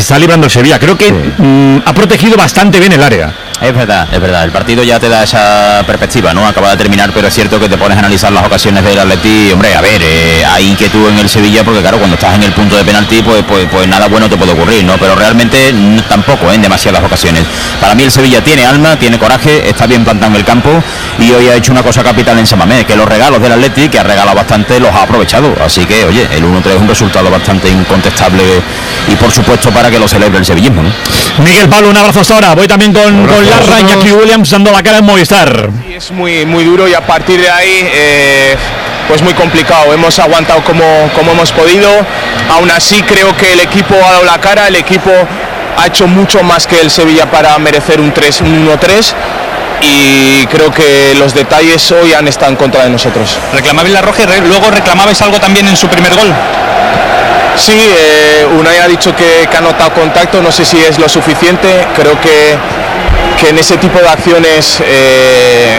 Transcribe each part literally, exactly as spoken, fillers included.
está librando el Sevilla. Creo que sí. mmm, ha protegido bastante bien el área. Es verdad, es verdad. El partido ya te da esa perspectiva, ¿no? Acaba de terminar, pero es cierto que te pones a analizar las ocasiones del Atleti. Hombre, a ver, eh, hay inquietud en el Sevilla porque, claro, cuando estás en el punto de penalti, pues, pues, pues nada bueno te puede ocurrir, ¿no? Pero realmente no, tampoco, ¿eh? En demasiadas ocasiones. Para mí el Sevilla tiene alma, tiene coraje, está bien plantado en el campo y hoy ha hecho una cosa capital en San Mamés, que los regalos del Atleti, que ha regalado bastante, los ha aprovechado. Así que, oye, el uno tres es un resultado bastante incontestable y, por supuesto, para que lo celebre el sevillismo, ¿no? Miguel Pablo, un abrazo hasta ahora. Voy también con, con Larra, Iñaki Williams dando la cara en Movistar. Sí, es muy, muy duro y a partir de ahí eh, pues muy complicado. Hemos aguantado como, como hemos podido. Aún así creo que el equipo ha dado la cara, el equipo ha hecho mucho más que el Sevilla para merecer un tres, un uno tres y creo que los detalles hoy han estado en contra de nosotros. Reclamabais la roja y luego reclamabais algo también en su primer gol. Sí, eh, Unai ha dicho que, que ha notado contacto, no sé si es lo suficiente, creo que, que en ese tipo de acciones eh,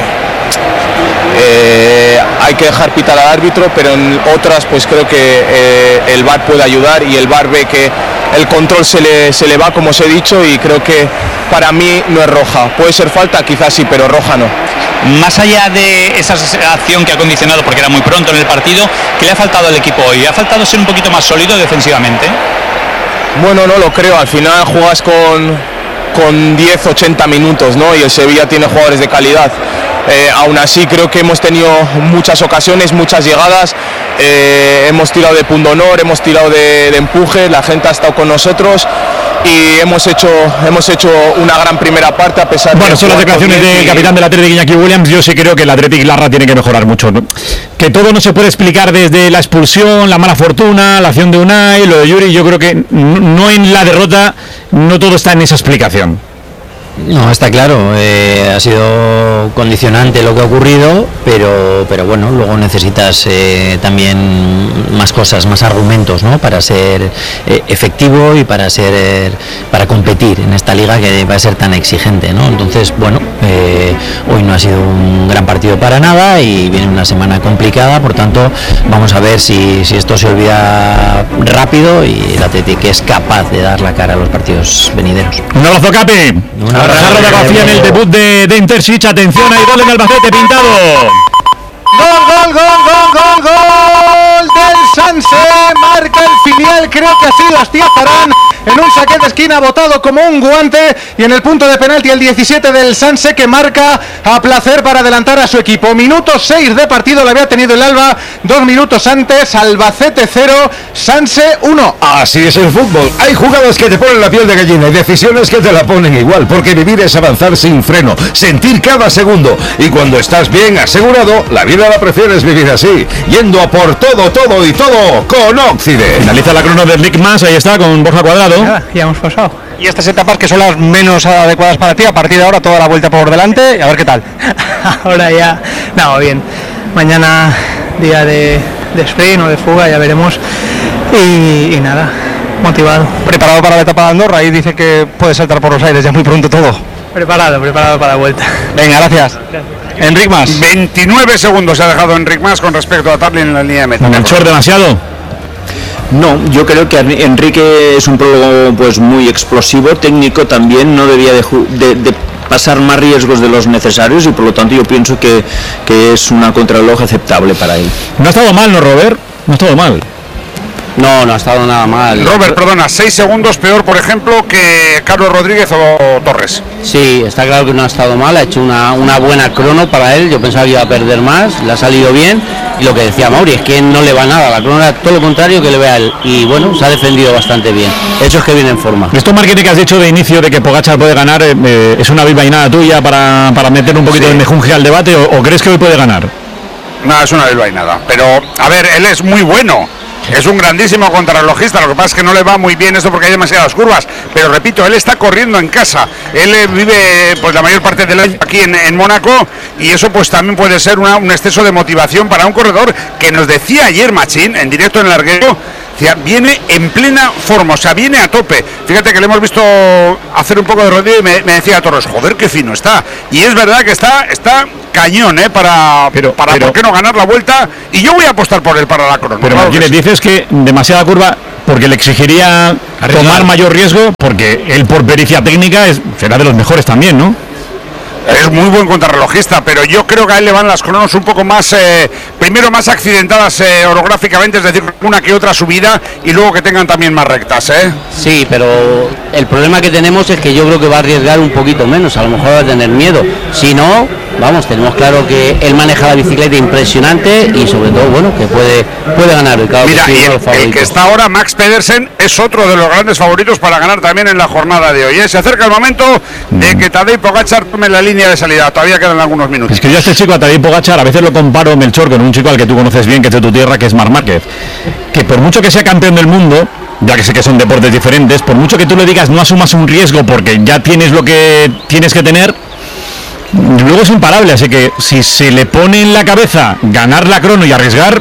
eh, hay que dejar pitar al árbitro, pero en otras pues creo que eh, el V A R puede ayudar y el V A R ve que el control se le, se le va, como os he dicho, y creo que para mí no es roja. Puede ser falta, quizás sí, pero roja no. Más allá de esa acción que ha condicionado, porque era muy pronto en el partido, ¿qué le ha faltado al equipo hoy? ¿Ha faltado ser un poquito más sólido defensivamente? Bueno, no lo creo. Al final juegas con, con diez, ochenta minutos, ¿no? Y el Sevilla tiene jugadores de calidad. Eh, aún así creo que hemos tenido muchas ocasiones, muchas llegadas, eh, hemos tirado de pundonor, hemos tirado de, de empuje, la gente ha estado con nosotros y hemos hecho hemos hecho una gran primera parte a pesar bueno, de... Bueno, son las declaraciones del y... capitán del Athletic, Iñaki Williams. Yo sí creo que el Athletic Larra tiene que mejorar mucho, ¿no? Que todo no se puede explicar desde la expulsión, la mala fortuna, la acción de Unai, lo de Yuri. Yo creo que no en la derrota, no todo está en esa explicación. No, está claro, eh, ha sido condicionante lo que ha ocurrido, pero pero bueno, luego necesitas eh, también más cosas, más argumentos, ¿no? Para ser eh, efectivo y para ser para competir en esta liga que va a ser tan exigente, ¿no? Entonces, bueno, eh, hoy no ha sido un gran partido para nada y viene una semana complicada, por tanto, vamos a ver si, si esto se olvida rápido y el Athletic es capaz de dar la cara a los partidos venideros. Un abrazo, Capi. Un Jarro de García en el debut de, de Intersich. Atención, hay gol en Albacete pintado. Gol, gol, gol, gol, gol, gol del Sanse. Marca el filial, creo que ha sido Astiazarán en un saque de esquina botado como un guante y en el punto de penalti el diecisiete del Sanse, que marca a placer para adelantar a su equipo. Minuto seis de partido lo había tenido el Alba, dos minutos antes. Albacete cero, Sanse uno. Así es el fútbol, hay jugadas que te ponen la piel de gallina y decisiones que te la ponen igual, porque vivir es avanzar sin freno, sentir cada segundo, y cuando estás bien asegurado, la vida la prefieres vivir así, yendo a por todo, todo y todo con Oxide. Finaliza la crono del Nick Mas, ahí está con Borja Cuadrado. Ya, ya hemos pasado. Y estas etapas que son las menos adecuadas para ti, a partir de ahora toda la vuelta por delante, a ver qué tal. Ahora ya, no, bien. Mañana día de, de sprint o de fuga, ya veremos. Y, y nada, motivado. Preparado para la etapa de Andorra y dice que puede saltar por los aires ya muy pronto todo. Preparado, preparado para la vuelta. Venga, gracias. Gracias. Enric Mas. veintinueve segundos ha dejado Enric Mas con respecto a Tarly en la línea de meta. ¿Melchor demasiado? No, yo creo que Enrique es un prólogo pues muy explosivo, técnico también, no debía de, de, de pasar más riesgos de los necesarios y por lo tanto yo pienso que, que es una contrarreloj aceptable para él. No ha estado mal, ¿no, Robert? No ha estado mal. No, no ha estado nada mal. Robert, perdona, seis segundos peor, por ejemplo, que Carlos Rodríguez o Torres. Sí, está claro que no ha estado mal, ha hecho una, una buena crono para él. Yo pensaba que iba a perder más, le ha salido bien. Y lo que decía Mauri, es que no le va nada, la crono era todo lo contrario que le ve a él. Y bueno, se ha defendido bastante bien. El hecho es que viene en forma. Esto, Marquete, que has dicho de inicio de que Pogačar puede ganar, eh, ¿es una bilbainada tuya para, para meter un poquito sí. de mejunje al debate o, o crees que hoy puede ganar? No, es una bilbainada. Pero, a ver, él es muy bueno. Es un grandísimo contrarrelojista, lo que pasa es que no le va muy bien esto porque hay demasiadas curvas, pero repito, él está corriendo en casa, él vive pues la mayor parte del año aquí en, en Mónaco y eso pues también puede ser una, un exceso de motivación para un corredor que nos decía ayer Machín, en directo en el Larguero, viene en plena forma, o sea, viene a tope. Fíjate que le hemos visto hacer un poco de rodillo y me, me decía Torres, joder, qué fino está. Y es verdad que está está cañón, ¿eh? Para, pero, para pero, ¿por qué no ganar la vuelta? Y yo voy a apostar por él para la crono. Pero, claro, Martínez, dices que demasiada curva, porque le exigiría Arriesgar. tomar mayor riesgo, porque él por pericia técnica es, será de los mejores también, ¿no? Es muy buen contrarrelojista, pero yo creo que a él le van las cronos un poco más, eh, primero más accidentadas eh, orográficamente, es decir, una que otra subida, y luego que tengan también más rectas, ¿eh? Sí, pero el problema que tenemos es que yo creo que va a arriesgar un poquito menos, a lo mejor va a tener miedo. Si no, vamos, tenemos claro que él maneja la bicicleta impresionante y sobre todo, bueno, que puede, puede ganar. Claro. Mira, que sí, y el, uno de el que está ahora, Max Pedersen, es otro de los grandes favoritos para ganar también en la jornada de hoy, ¿eh? Se acerca el momento de que Tadej Pogačar tome la línea de salida, todavía quedan algunos minutos. Es que yo a este chico, a Tadej Pogačar, a veces lo comparo, Melchor, con un chico al que tú conoces bien, que es de tu tierra, que es Marc Márquez, que por mucho que sea campeón del mundo, ya que sé que son deportes diferentes, por mucho que tú le digas no asumas un riesgo porque ya tienes lo que tienes que tener, luego es imparable, así que si se le pone en la cabeza ganar la crono y arriesgar,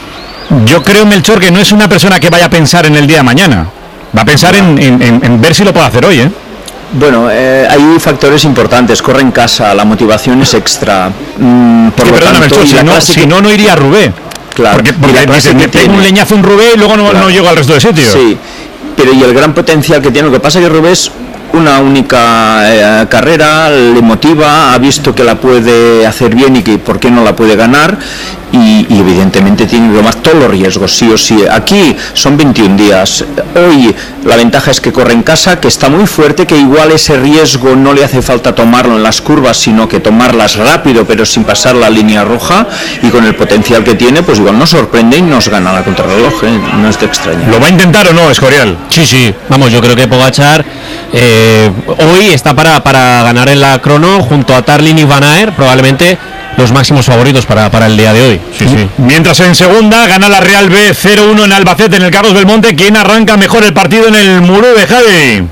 yo creo, Melchor, que no es una persona que vaya a pensar en el día de mañana, va a pensar en, en, en, en ver si lo puede hacer hoy, ¿eh? Bueno, eh, hay factores importantes, corre en casa, la motivación es extra. Mm, por sí, lo perdona, tanto, Melchor, si, no, si no, no iría a Rubé. Claro, porque, porque dice, me pego un leñazo en Rubé y luego no, claro, no llego al resto de sitios. Sí, pero y el gran potencial que tiene, lo que pasa es que Rubé es una única eh, carrera, le motiva, ha visto que la puede hacer bien y que por qué no la puede ganar, y, y evidentemente tiene lo más todos los riesgos, sí o sí. Aquí son veintiún días, hoy la ventaja es que corre en casa, que está muy fuerte, que igual ese riesgo no le hace falta tomarlo en las curvas, sino que tomarlas rápido pero sin pasar la línea roja, y con el potencial que tiene, pues igual nos sorprende y nos gana la contrarreloj, ¿eh? No es de extrañar. ¿Lo va a intentar o no, Escorial? Sí, sí, vamos, yo creo que Pogačar eh, hoy está para, para ganar en la crono junto a Tarlin y Van Aert, probablemente los máximos favoritos para, para el día de hoy. Sí, sí. Mientras en segunda gana la Real B cero uno en Albacete, en el Carlos Belmonte. ¿Quién arranca mejor el partido en el Murube, Javi?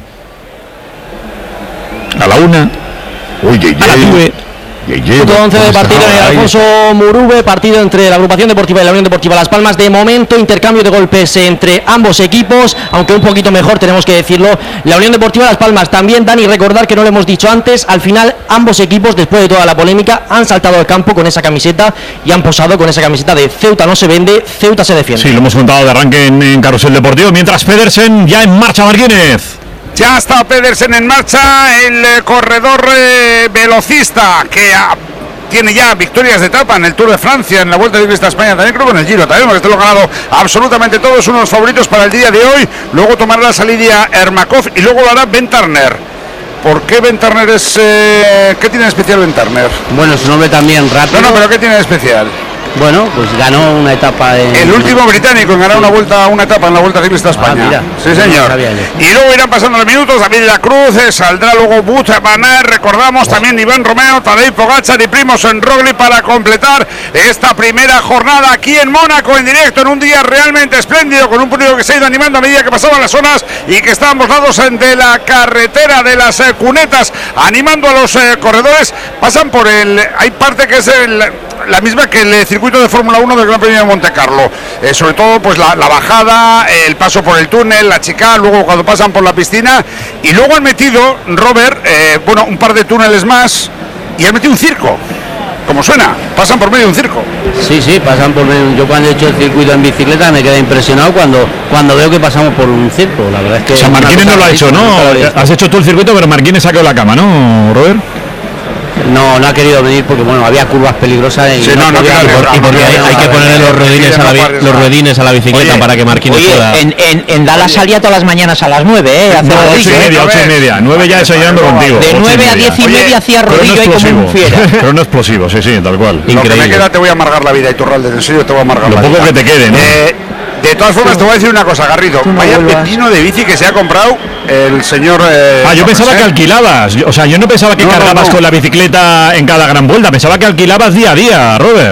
A la una. Uy, uy, a la nueve. Punto once de partido en el Alfonso Murube, partido entre la agrupación deportiva y la Unión Deportiva Las Palmas. De momento, intercambio de golpes entre ambos equipos, aunque un poquito mejor, tenemos que decirlo, la Unión Deportiva Las Palmas. También, Dani, recordar que no lo hemos dicho antes, al final ambos equipos, después de toda la polémica, han saltado al campo con esa camiseta y han posado con esa camiseta de Ceuta no se vende, Ceuta se defiende. Sí, lo hemos contado de arranque en, en Carrusel Deportivo, mientras Pedersen ya en marcha, Martínez. Ya está Pedersen en marcha, el eh, corredor eh, velocista que ha, tiene ya victorias de etapa en el Tour de Francia, en la Vuelta Ciclista a España, también creo que en el Giro, también porque este lo ha ganado absolutamente todo, es uno de los favoritos para el día de hoy. Luego tomará la salida Ermakov y luego lo hará Ben Turner. ¿Por qué Ben Turner es...? Eh, ¿Qué tiene de especial Ben Turner? Bueno, su nombre también rápido. No, no, pero ¿qué tiene de especial? Bueno, pues ganó una etapa en... El último británico en ganar una vuelta, una etapa en la Vuelta Ciclista a España. Ah, mira. Sí, señor. No, y luego irán pasando los minutos, David La Cruz, eh, saldrá luego Wout van Aert, recordamos oh. también Iván Romeo, Tadej Pogačar y Primož Roglič para completar esta primera jornada aquí en Mónaco, en directo, en un día realmente espléndido, con un público que se ha ido animando a medida que pasaban las zonas y que está a ambos lados de la carretera de las eh, cunetas, animando a los eh, corredores. Pasan por el... Hay parte que es el... la misma que el circuito de Fórmula uno del Gran Premio de Monte Carlo, eh, sobre todo pues la, la bajada, el paso por el túnel, la chica, luego cuando pasan por la piscina, y luego han metido, Robert, eh, bueno, un par de túneles más, y han metido un circo, como suena, pasan por medio de un circo. Sí, sí, pasan por medio. Yo cuando he hecho el circuito en bicicleta me quedé impresionado cuando, cuando veo que pasamos por un circo, la verdad es que... O sea, Martínez no lo ha hecho, ¿no? Has hecho tú el circuito, pero Martínez ha quedado la cama, ¿no, Robert? No, no ha querido venir porque bueno, había curvas peligrosas y, sí, no, no, claro, y, por, y porque hay, hay que ponerle los ruedines a la, los ruedines a la bicicleta. Oye, para que Marquines pueda... En, en, en Dallas salía todas las mañanas a las nueve, ¿eh? Hace no, ocho y media, ocho y media. nueve ya desayunando contigo. De nueve a diez y media hacía rodillo ahí como un fiera. Pero no explosivo, sí, sí, tal cual. Increíble. Lo que me queda te voy a amargar la vida, Iturralde, en serio te voy a amargar Lo la vida. Lo poco que te quede, ¿no? Eh, De todas formas, te voy a decir una cosa, Garrido. No Vaya vuelvas. Pepino de bici que se ha comprado el señor... Eh, ah, yo pensaba que alquilabas. O sea, yo no pensaba que no, cargabas no, no. con la bicicleta en cada gran vuelta. Pensaba que alquilabas día a día, Robert.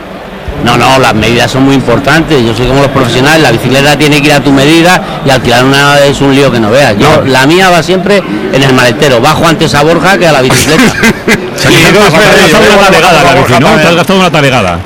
No, no, las medidas son muy importantes. Yo soy como los profesionales. La bicicleta tiene que ir a tu medida y alquilar una es un lío que no veas. Yo, no. La mía va siempre en el maletero. Bajo antes a Borja que a la bicicleta. O sea, que te has gastado una talegada la bici, ¿no? Te has gastado una talegada.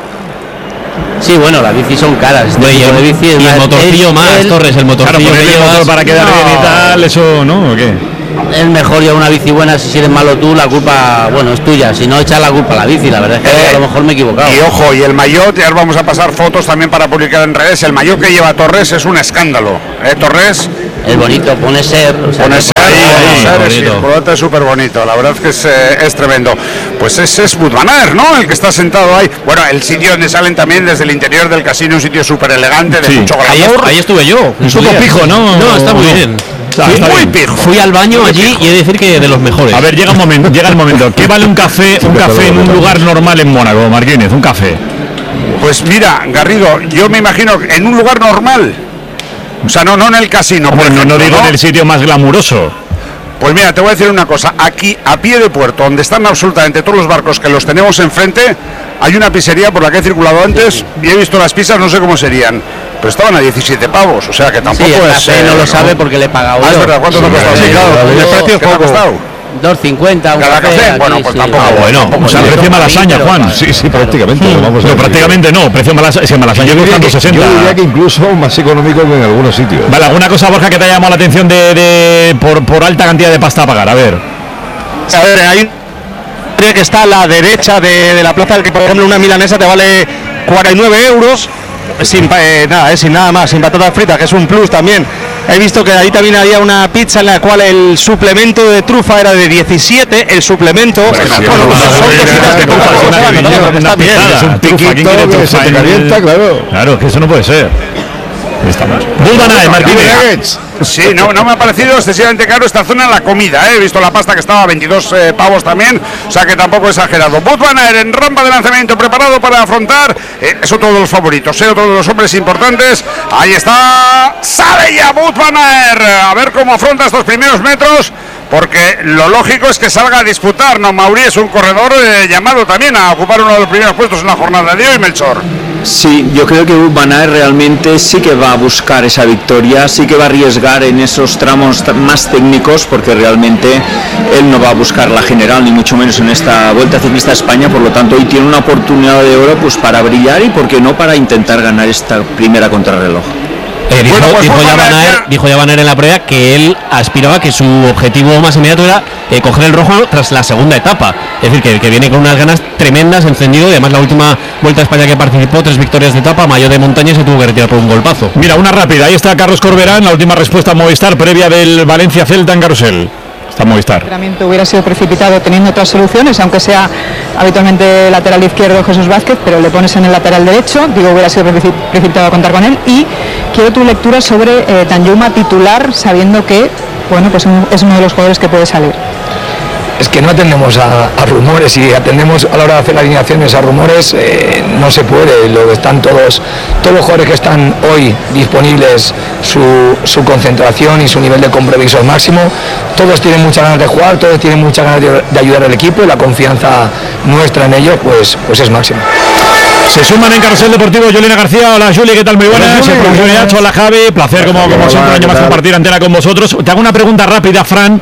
Sí, bueno, las bicis son caras. Este y el, bici es y el motorcillo más, el, Torres, el motorcillo claro, que lleva motor para quedar no. bien y tal, eso, ¿no? ¿O qué? es mejor llevar una bici buena. Si eres malo tú, la culpa, bueno, es tuya. Si no, echar la culpa a la bici. La verdad es que eh, a lo mejor me he equivocado. Y ojo, y el maillot, ya os vamos a pasar fotos también para publicar en redes. El maillot que lleva Torres es un escándalo. ¿Eh, Torres? Es bonito, pone ser. O sea, pone ser, ahí, ahí, ser sí, el colorante es súper bonito. La verdad es que es, eh, es tremendo. Pues ese es Wout van Aert, ¿no? El que está sentado ahí. Bueno, el sitio donde salen también desde el interior del casino, un sitio súper elegante, de sí. mucho glamour. Ahí, ahí estuve yo. Un poco pijo, ¿no? No, está muy bien. Está, está muy pijo. Fui al baño muy allí pijo. Y he de decir que de los mejores. A ver, llega un momento, llega el momento. ¿Qué vale un café, un café en un lugar normal en Mónaco, Marquínez? Un café. Pues mira, Garrido, yo me imagino en un lugar normal. O sea, no, no en el casino. Bueno, por ejemplo, no digo ¿no? en el sitio más glamuroso. Pues mira, te voy a decir una cosa. Aquí, a pie de puerto, donde están absolutamente todos los barcos que los tenemos enfrente, hay una pizzería por la que he circulado antes sí, sí. y he visto las pizzas, no sé cómo serían, pero estaban a diecisiete pavos, o sea que tampoco sí, el es... café eh, no lo sabe no. porque le he pagado ah, yo. es verdad, ¿cuánto sí, te ha costado? Sí, claro, el precio es poco. dos cincuenta cada café, café. Bueno, pues sí. tampoco. Ah, bueno, tampoco, o sea, precio Malasaña, Juan. Sí, sí, prácticamente. Sí. Lo vamos a no, prácticamente no, precio Malasaña, si Malasaña cuesta dos sesenta. Yo diría que incluso más económico que en algunos sitios. Vale, ¿alguna cosa, Borja, que te haya llamado la atención de, de por, por alta cantidad de pasta a pagar? A ver. A ver, hay que está a la derecha de, de la plaza, que por ejemplo una milanesa te vale cuarenta y nueve euros. Sin eh, nada, eh, sin nada más, sin patatas fritas, que es un plus también. He visto que ahí también había una pizza en la cual el suplemento de trufa era de diecisiete, el suplemento. Es un piquito que se te calienta, claro. Claro, que eso no puede ser. Está mal. Wout van Aert, Marquínez. Sí, no, no me ha parecido excesivamente caro esta zona en la comida, ¿eh? He visto la pasta que estaba a veintidós eh, pavos también, o sea que tampoco exagerado. Wout van Aert en rampa de lanzamiento, preparado para afrontar, eh, es otro de los favoritos, ¿eh? Otro de los hombres importantes. Ahí está, sale ya Wout van Aert, a ver cómo afronta estos primeros metros, porque lo lógico es que salga a disputar, ¿no? Mauri es un corredor eh, llamado también a ocupar uno de los primeros puestos en la jornada de hoy, Melchor. Sí, yo creo que Wout van Aert realmente sí que va a buscar esa victoria, sí que va a arriesgar en esos tramos más técnicos, porque realmente él no va a buscar la general, ni mucho menos en esta Vuelta Ciclista a España, por lo tanto hoy tiene una oportunidad de oro pues para brillar y por qué no para intentar ganar esta primera contrarreloj. Eh, dijo, bueno, pues dijo, ya Van Aert, dijo ya Van Aert en la prueba que él aspiraba que su objetivo más inmediato era eh, coger el rojo tras la segunda etapa, es decir, que, que viene con unas ganas tremendas, encendido, y además la última Vuelta a España que participó, tres victorias de etapa, mayor de montaña, y se tuvo que retirar por un golpazo. Mira, una rápida, ahí está Carlos Corberán, la última respuesta a Movistar previa del Valencia-Celta en Carrusel. Está Movistar. El entrenamiento hubiera sido precipitado teniendo otras soluciones, aunque sea habitualmente lateral izquierdo Jesús Vázquez, pero le pones en el lateral derecho, digo, hubiera sido precipitado contar con él. Y quiero tu lectura sobre eh, Danjuma titular, sabiendo que, bueno, pues es uno de los jugadores que puede salir. Es que no atendemos a, a rumores, y atendemos a la hora de hacer alineaciones a rumores, eh, no se puede. Lo que están todos, todos los jugadores que están hoy disponibles, su, su concentración y su nivel de compromiso al máximo, todos tienen muchas ganas de jugar, todos tienen muchas ganas de, de ayudar al equipo, y la confianza nuestra en ellos pues, pues es máxima. Se suman en Carrusel Deportivo Yolena García. Hola Juli, ¿qué tal? Muy buenas. El profesor Nacho, hola Javi, placer como, como siempre un año más compartir antena con vosotros. Te hago una pregunta rápida, Fran,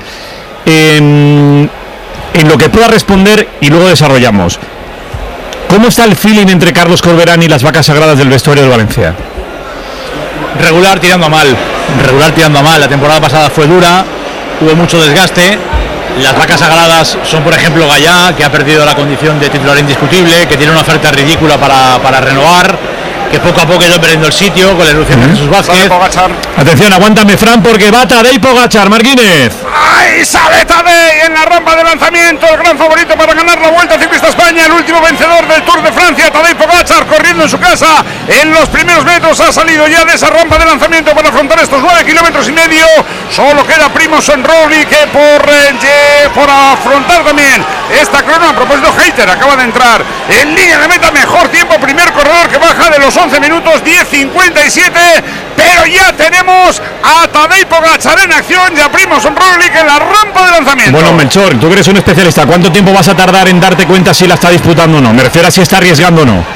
en, en lo que pueda responder y luego desarrollamos. ¿Cómo está el feeling entre Carlos Corberán y las vacas sagradas del vestuario del Valencia? Regular tirando a mal, regular tirando a mal. La temporada pasada fue dura, hubo mucho desgaste. Las vacas sagradas son, por ejemplo, Gallá, que ha perdido la condición de titular indiscutible, que tiene una oferta ridícula para, para renovar, que poco a poco ha ido perdiendo el sitio con la erupción de Jesús Vázquez. Atención, aguántame, Fran, porque va Tadej Pogačar, Marquínez. ¡Ay, sale Tadej en la rampa de lanzamiento! El gran favorito para ganar la Vuelta Ciclista a España, el último vencedor del Tour de Francia, Tadej Pogačar, corriendo en su casa. En los primeros metros ha salido ya de esa rampa de lanzamiento para afrontar estos nueve kilómetros y medio. Solo queda Primož Roglič que por, eh, por afrontar también esta crono. A propósito, Hayter acaba de entrar en línea de meta, mejor tiempo, primer corredor que baja de los once minutos, diez cincuenta y siete, pero ya tenemos a Tadej Pogačar en acción y a Primož Roglič en la rampa de lanzamiento. Bueno, Melchor, tú que eres un especialista, ¿cuánto tiempo vas a tardar en darte cuenta si la está disputando o no? Me refiero a si está arriesgando o no.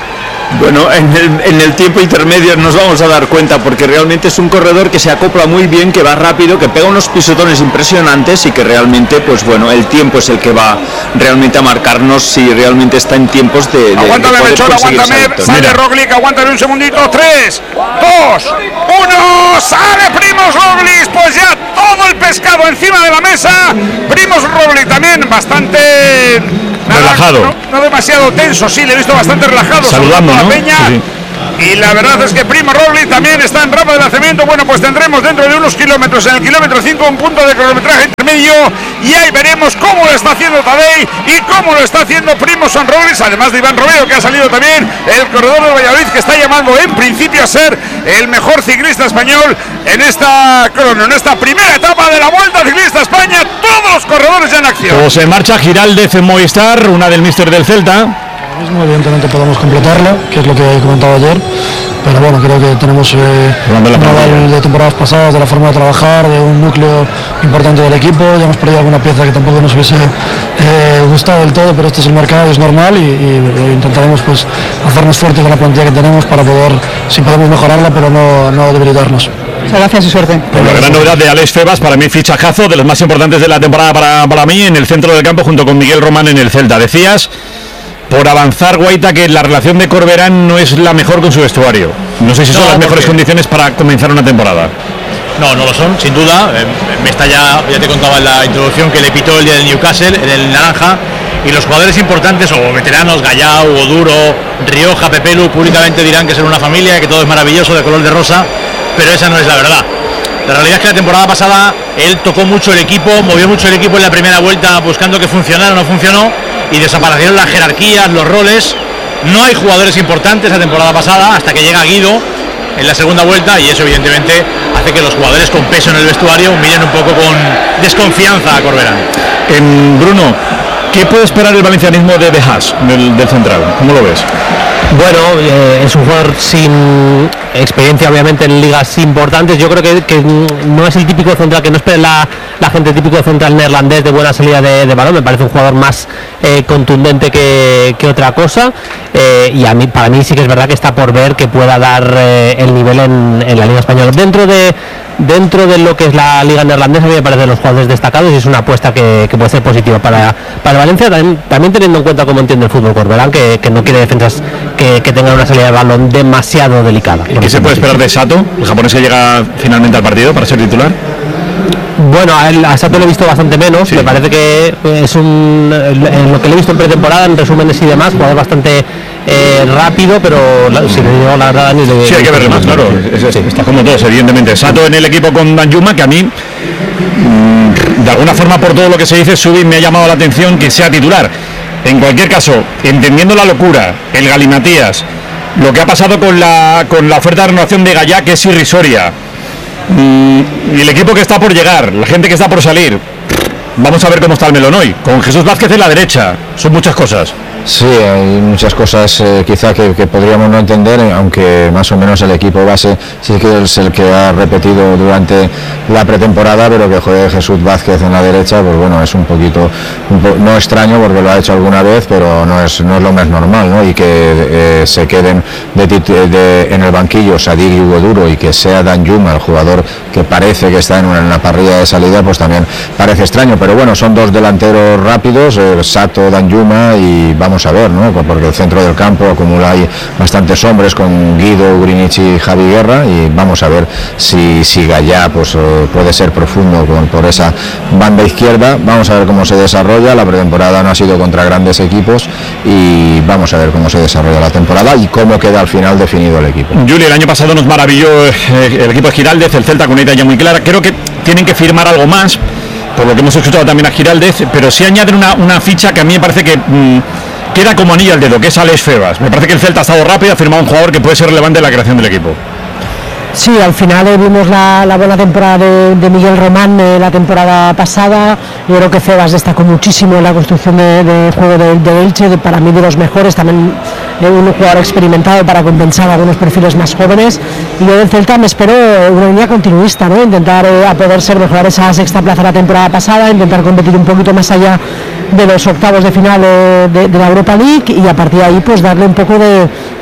Bueno, en el, en el tiempo intermedio nos vamos a dar cuenta, porque realmente es un corredor que se acopla muy bien, que va rápido, que pega unos pisotones impresionantes y que realmente, pues bueno, el tiempo es el que va realmente a marcarnos si realmente está en tiempos de... de aguántame, Melchor, aguántame, sale Roglic, aguántame un segundito, tres, dos, uno, sale Primož Roglic, pues ya todo el pescado encima de la mesa. Primož Roglic también bastante... Nada, relajado. No, no demasiado tenso, sí, le he visto bastante relajado. Saludando, a la ¿no? peña. Sí, sí. Y la verdad es que Primož Roglic también está en rama de lanzamiento. Bueno, pues tendremos dentro de unos kilómetros, en el kilómetro cinco, un punto de cronometraje intermedio. Y ahí veremos cómo lo está haciendo Tadej y cómo lo está haciendo Primož Roglic. Además de Iván Romero, que ha salido también, el corredor de Valladolid, que está llamando en principio a ser el mejor ciclista español en esta crono, en esta primera etapa de la Vuelta Ciclista España. Todos los corredores ya en acción. Pues en marcha Giraldez en Movistar, una del míster del Celta. Mismo, evidentemente podemos completarla, que es lo que he comentado ayer, pero bueno, creo que tenemos eh, un modelo de temporadas pasadas, de la forma de trabajar, de un núcleo importante del equipo. Ya hemos perdido alguna pieza que tampoco nos hubiese eh, gustado del todo, pero este es el mercado, es normal y, y intentaremos pues hacernos fuertes con la plantilla que tenemos para poder, si podemos mejorarla, pero no, no debilitarnos. Muchas gracias y suerte. Pues la gran novedad de Alex Febas, para mí fichajazo, de los más importantes de la temporada para, para mí, en el centro del campo junto con Miguel Román en el Celta. Decías, por avanzar, Guaita, que la relación de Corberán no es la mejor con su vestuario. No sé si son No, las mejores porque... condiciones para comenzar una temporada. No, no lo son, sin duda. Eh, me está ya, ya te contaba en la introducción que le pitó el día del Newcastle, en el naranja, y los jugadores importantes o veteranos, Gallao, Oduro, Rioja, Pepelu, públicamente dirán que son una familia, que todo es maravilloso, de color de rosa, pero esa no es la verdad. La realidad es que la temporada pasada él tocó mucho el equipo, movió mucho el equipo en la primera vuelta buscando que funcionara, no funcionó, y desaparecieron las jerarquías, los roles. No hay jugadores importantes la temporada pasada hasta que llega Guido en la segunda vuelta, y eso evidentemente hace que los jugadores con peso en el vestuario miren un poco con desconfianza a Corberán. En Bruno, ¿qué puede esperar el valencianismo de De Haas, del, del central? ¿Cómo lo ves? Bueno, eh, es un jugador sin experiencia obviamente en ligas importantes. Yo creo que, que no es el típico central que no espera la, la gente, típico central neerlandés de buena salida de, de balón. Me parece un jugador más eh, contundente que, que otra cosa, eh, y a mí, para mí sí que es verdad que está por ver que pueda dar eh, el nivel en, en la liga española. Dentro de dentro de lo que es la liga neerlandesa, a mí me parecen los jugadores destacados y es una apuesta que, que puede ser positiva para, para Valencia, también, también teniendo en cuenta cómo entiende el fútbol Corberán, que, que no quiere defensas que, que tengan una salida de balón demasiado delicada. ¿Y qué se puede esperar de Sato, el japonés que llega finalmente al partido para ser titular? Bueno, a, él, a Sato lo he visto bastante menos, sí. Me parece que es un, en lo que le he visto en pretemporada, en resúmenes y demás, jugador bastante eh, rápido, pero la, si le digo la verdad ni le... Sí, hay que verle más, claro, es, es, sí. Está como todos, evidentemente. Sato en el equipo con Danjuma, que a mí, mmm, de alguna forma, por todo lo que se dice, Subin me ha llamado la atención que sea titular. En cualquier caso, entendiendo la locura, el galimatías, lo que ha pasado con la, con la oferta de renovación de Gallá, que es irrisoria, y el equipo que está por llegar, la gente que está por salir, vamos a ver cómo está el melón hoy, con Jesús Vázquez en la derecha, son muchas cosas. Sí, hay muchas cosas eh, quizá que, que podríamos no entender, aunque más o menos el equipo base sí que es el que ha repetido durante la pretemporada, pero que juegue Jesús Vázquez en la derecha, pues bueno, es un poquito, un po no extraño porque lo ha hecho alguna vez, pero no es, no es lo más normal, ¿no? Y que eh, se queden de, de, en el banquillo Sadik y Hugo Duro y que sea Danjuma, el jugador que parece que está en una, en una parrilla de salida, pues también parece extraño, pero bueno, son dos delanteros rápidos, eh, Sato, Danjuma, y vamos a ver, ¿no? Porque el centro del campo acumula ahí bastantes hombres con Guido, Grinic y Javi Guerra, y vamos a ver si, si Gallá pues, eh, puede ser profundo con, por esa banda izquierda. Vamos a ver cómo se desarrolla. La pretemporada no ha sido contra grandes equipos y vamos a ver cómo se desarrolla la temporada y cómo queda al final definido el equipo. Juli, el año pasado nos maravilló eh, el equipo de Giraldez, el Celta con una idea ya muy clara. Creo que tienen que firmar algo más, por lo que hemos escuchado también a Giraldez, pero sí añaden una, una ficha que a mí me parece que mmm, queda como anillo al dedo, que es Alex Febas. Me parece que el Celta ha estado rápido, ha firmado un jugador que puede ser relevante en la creación del equipo. Sí, al final eh, vimos la, la buena temporada de, de Miguel Román eh, la temporada pasada. Yo creo que Febas destacó muchísimo en la construcción de, de juego de, de Elche, de, para mí de los mejores, también eh, un jugador experimentado para compensar algunos perfiles más jóvenes. Y yo del Celta me espero una línea continuista, ¿no? Intentar eh, a poder ser mejorar esa sexta plaza la temporada pasada, intentar competir un poquito más allá de los octavos de final eh, de, de la Europa League, y a partir de ahí pues darle un poco de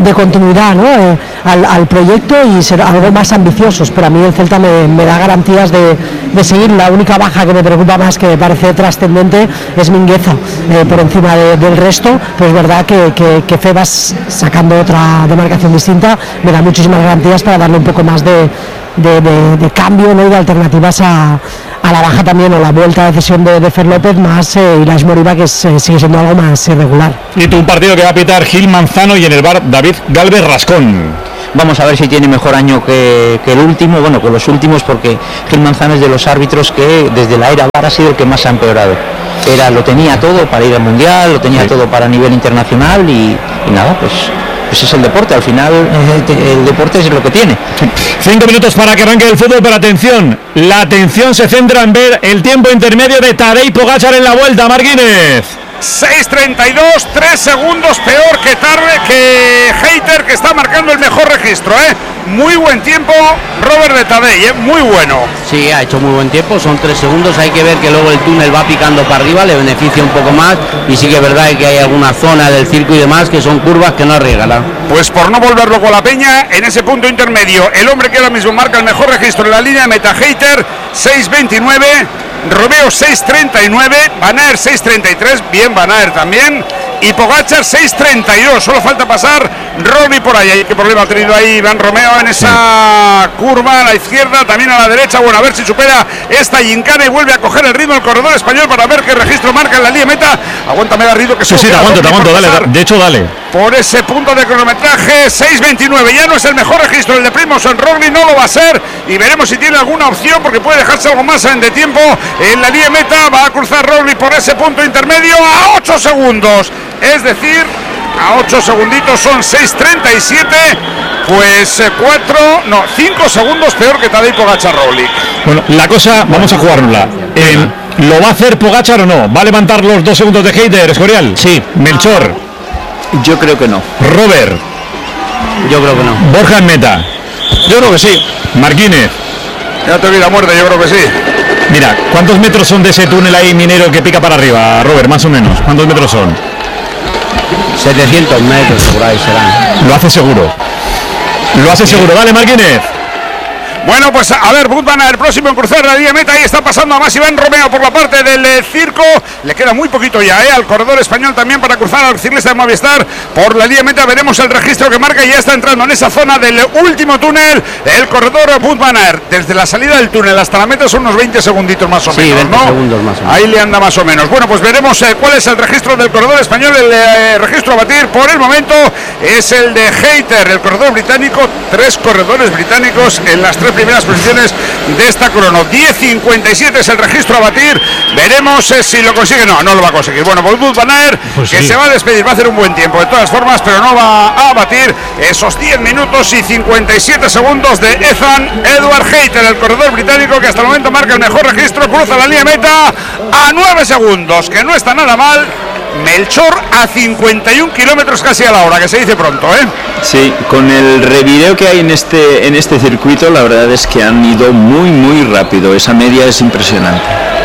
de continuidad, ¿no? eh, al, al proyecto y ser algo más ambiciosos, pero a mí el Celta me, me da garantías de, de seguir. La única baja que me preocupa más, que me parece trascendente, es Mingueza, eh, por encima de, del resto. Pues es verdad que, que, que Febas, sacando otra demarcación distinta, me da muchísimas garantías para darle un poco más de, de, de, de cambio, ¿no? Y de alternativas a, a la baja también, o la vuelta de cesión de, de Fer López, más eh, Ilaix Moriba, que es, eh, sigue siendo algo más irregular. Y tú, un partido que va a pitar Gil Manzano y en el bar David Galvez Rascón. Vamos a ver si tiene mejor año que, que el último, bueno, que los últimos, porque Gil Manzano es de los árbitros que desde la era V A R ha sido el que más ha empeorado. Era, lo tenía todo para ir al Mundial, lo tenía sí. todo para nivel internacional y, y nada, pues... Pues es el deporte, al final el deporte es lo que tiene. Cinco minutos para que arranque el fútbol, pero atención, la atención se centra en ver el tiempo intermedio de Tadej Pogačar en la vuelta. Martínez. seis treinta y dos, tres segundos peor que tarde que Hayter, que está marcando el mejor registro, ¿eh? Muy buen tiempo, Robert de Tadej, ¿eh? Muy bueno. Sí, ha hecho muy buen tiempo, son tres segundos, hay que ver que luego el túnel va picando para arriba, le beneficia un poco más, y sí que es verdad que hay alguna zona del circo y demás que son curvas que no arreglan. Pues por no volverlo con la peña, en ese punto intermedio, el hombre que ahora mismo marca el mejor registro en la línea de meta, Hayter, seis veintinueve, Romeo seis treinta y nueve, Van Aert seis treinta y tres, bien Van Aert también, y Pogačar seis treinta y dos, solo falta pasar Roglic por ahí. ¿Qué problema ha tenido ahí Iván Romeo en esa curva a la izquierda, también a la derecha? Bueno, a ver si supera esta gincana y vuelve a coger el ritmo el corredor español para ver qué registro marca en la línea meta. Aguántame, Garrido, que sí, sí, te aguanto, te aguanto, dale, de hecho, dale. Por ese punto de cronometraje, seis veintinueve, ya no es el mejor registro el de Primož Roglic, no lo va a ser, y veremos si tiene alguna opción, porque puede dejarse algo más de tiempo en la línea meta. Va a cruzar Roglic por ese punto intermedio a ocho segundos, es decir, a ocho segunditos son seis treinta y siete, pues cuatro, no, cinco segundos peor que Tadej Pogačar Roglic. Bueno, la cosa, vamos a jugárnosla. Eh, ¿Lo va a hacer Pogačar o no? ¿Va a levantar los dos segundos de Hayter, Escorial? Sí. Melchor. Yo creo que no. Robert. Yo creo que no. Borja en meta. Yo creo que sí. Martínez. Ya te vi la muerte, yo creo que sí. Mira, ¿cuántos metros son de ese túnel ahí minero que pica para arriba, Robert? Más o menos. ¿Cuántos metros son? setecientos metros por ahí serán. Lo hace seguro. Lo hace seguro. Dale, Martínez. Bueno, pues a ver, Wout van Aert, el próximo en cruzar la línea meta. Ahí está pasando a más Iván Romeo por la parte del eh, circo. Le queda muy poquito ya, ¿eh? Al corredor español también para cruzar al ciclista de Movistar por la línea meta. Veremos el registro que marca y ya está entrando en esa zona del último túnel el corredor Wout van Aert. Desde la salida del túnel hasta la meta son unos veinte segunditos más o sí, menos, veinte ¿no? segundos más o menos. Ahí le anda más o menos. Bueno, pues veremos eh, cuál es el registro del corredor español. El eh, registro a batir por el momento es el de Hayter, el corredor británico. Tres corredores británicos en las tres primeras posiciones de esta crono. diez cincuenta y siete es el registro a batir. Veremos eh, si lo consigue. No, no lo va a conseguir. Bueno, pues Wout van Aert, pues que sí. se va a despedir, va a hacer un buen tiempo de todas formas, pero no va a batir esos diez minutos y cincuenta y siete segundos de Ethan Edward Hayter, el corredor británico, que hasta el momento marca el mejor registro. Cruza la línea meta a nueve segundos, que no está nada mal. Melchor a cincuenta y un kilómetros casi a la hora, que se dice pronto, ¿eh? Sí, con el revireo que hay en este, en este circuito, la verdad es que han ido muy, muy rápido. Esa media es impresionante.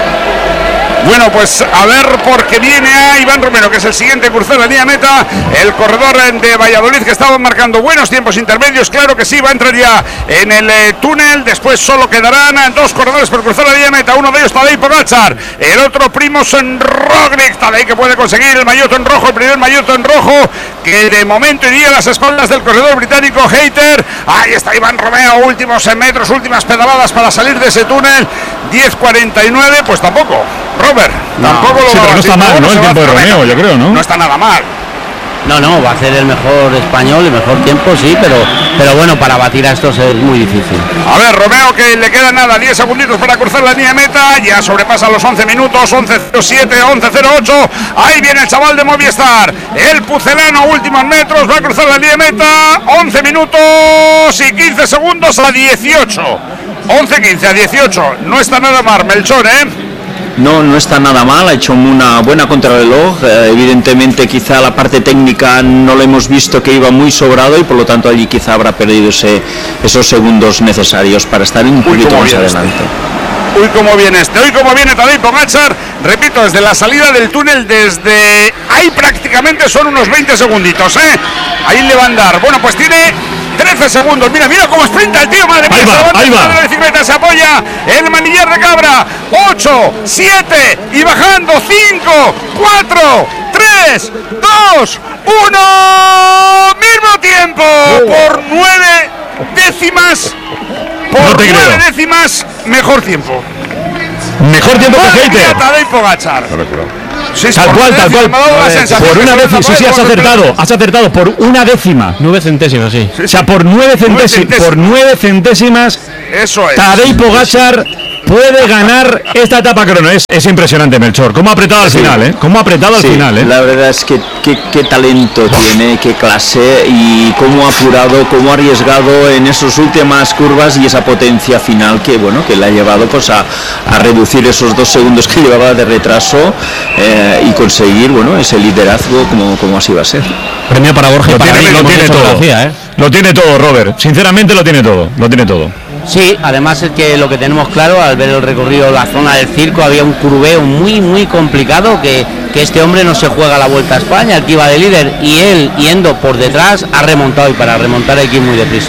Bueno, pues a ver, porque viene a Iván Romero, que es el siguiente en cruzar la línea meta, el corredor de Valladolid, que estaba marcando buenos tiempos intermedios. Claro que sí, va a entrar ya en el eh, túnel. Después solo quedarán dos corredores por cruzar la línea meta. Uno de ellos Tadej Pogačar, el otro Primož Roglic. Tadej, que puede conseguir el maillot en rojo, el primer maillot en rojo, que de momento iría a las espaldas del corredor británico Hayter. Ahí está Iván Romeo, últimos metros, últimas pedaladas para salir de ese túnel. diez cuarenta y nueve, pues tampoco. Robert, no, tampoco lo sí, va pero no está mal, ¿no? El tiempo de Romeo, yo creo, ¿no? No está nada mal. No, no, va a ser el mejor español, el mejor tiempo, sí, pero, pero bueno, para batir a estos es muy difícil. A ver, Romeo, que le queda nada, diez segunditos para cruzar la línea de meta, ya sobrepasa los once minutos, once cero siete, once cero ocho, ahí viene el chaval de Movistar, el pucelano, últimos metros, va a cruzar la línea de meta, once minutos y quince segundos a dieciocho, once quince a dieciocho, no está nada mal, Melchor, ¿eh? No, no está nada mal, ha hecho una buena contrarreloj, eh, evidentemente quizá la parte técnica no lo hemos visto, que iba muy sobrado, y por lo tanto allí quizá habrá perdido ese, esos segundos necesarios para estar un poquito más adelante. Este. Uy, cómo viene este, uy, cómo viene Tadej Pogačar, repito, desde la salida del túnel, desde ahí prácticamente son unos veinte segunditos, ¿eh? ahí le van a dar. Bueno, pues tiene trece segundos. Mira, mira cómo sprinta el tío, madre mía. Ahí va, ahí va. La bicicleta se apoya el manillar de cabra. ocho, siete y bajando. cinco, cuatro, tres, dos, uno. Mismo tiempo. Por nueve décimas. Por no te nueve creo. décimas, mejor tiempo. Mejor tiempo que Heiter. Tadej Pogačar. Sí, Tal cual, tal cual. Por una décima, sí, sí, has acertado, has acertado por una décima. Nueve centésimas, sí. O sea, por nueve centésimas, por nueve centésimas, eso es. Tadej Pogačar puede ganar esta etapa crono. Es, es impresionante, Melchor. Cómo ha apretado al Sí. final, ¿eh? Cómo ha apretado al Sí, final, ¿eh? La verdad es que qué, qué talento tiene, qué clase y cómo ha apurado, cómo ha arriesgado en esas últimas curvas y esa potencia final que bueno que le ha llevado pues a, a reducir esos dos segundos que llevaba de retraso eh, y conseguir bueno ese liderazgo como, como así va a ser. Premio para Borja. Lo para tiene, mí, lo como tiene he dicho, todo. García, ¿eh? Lo tiene todo, Robert. Sinceramente lo tiene todo. Lo tiene todo. Sí, además es que lo que tenemos claro al ver el recorrido, la zona del circo, había un curveo muy muy complicado que, que este hombre no se juega la Vuelta a España, el que iba de líder, y él yendo por detrás ha remontado, y para remontar hay que ir muy deprisa.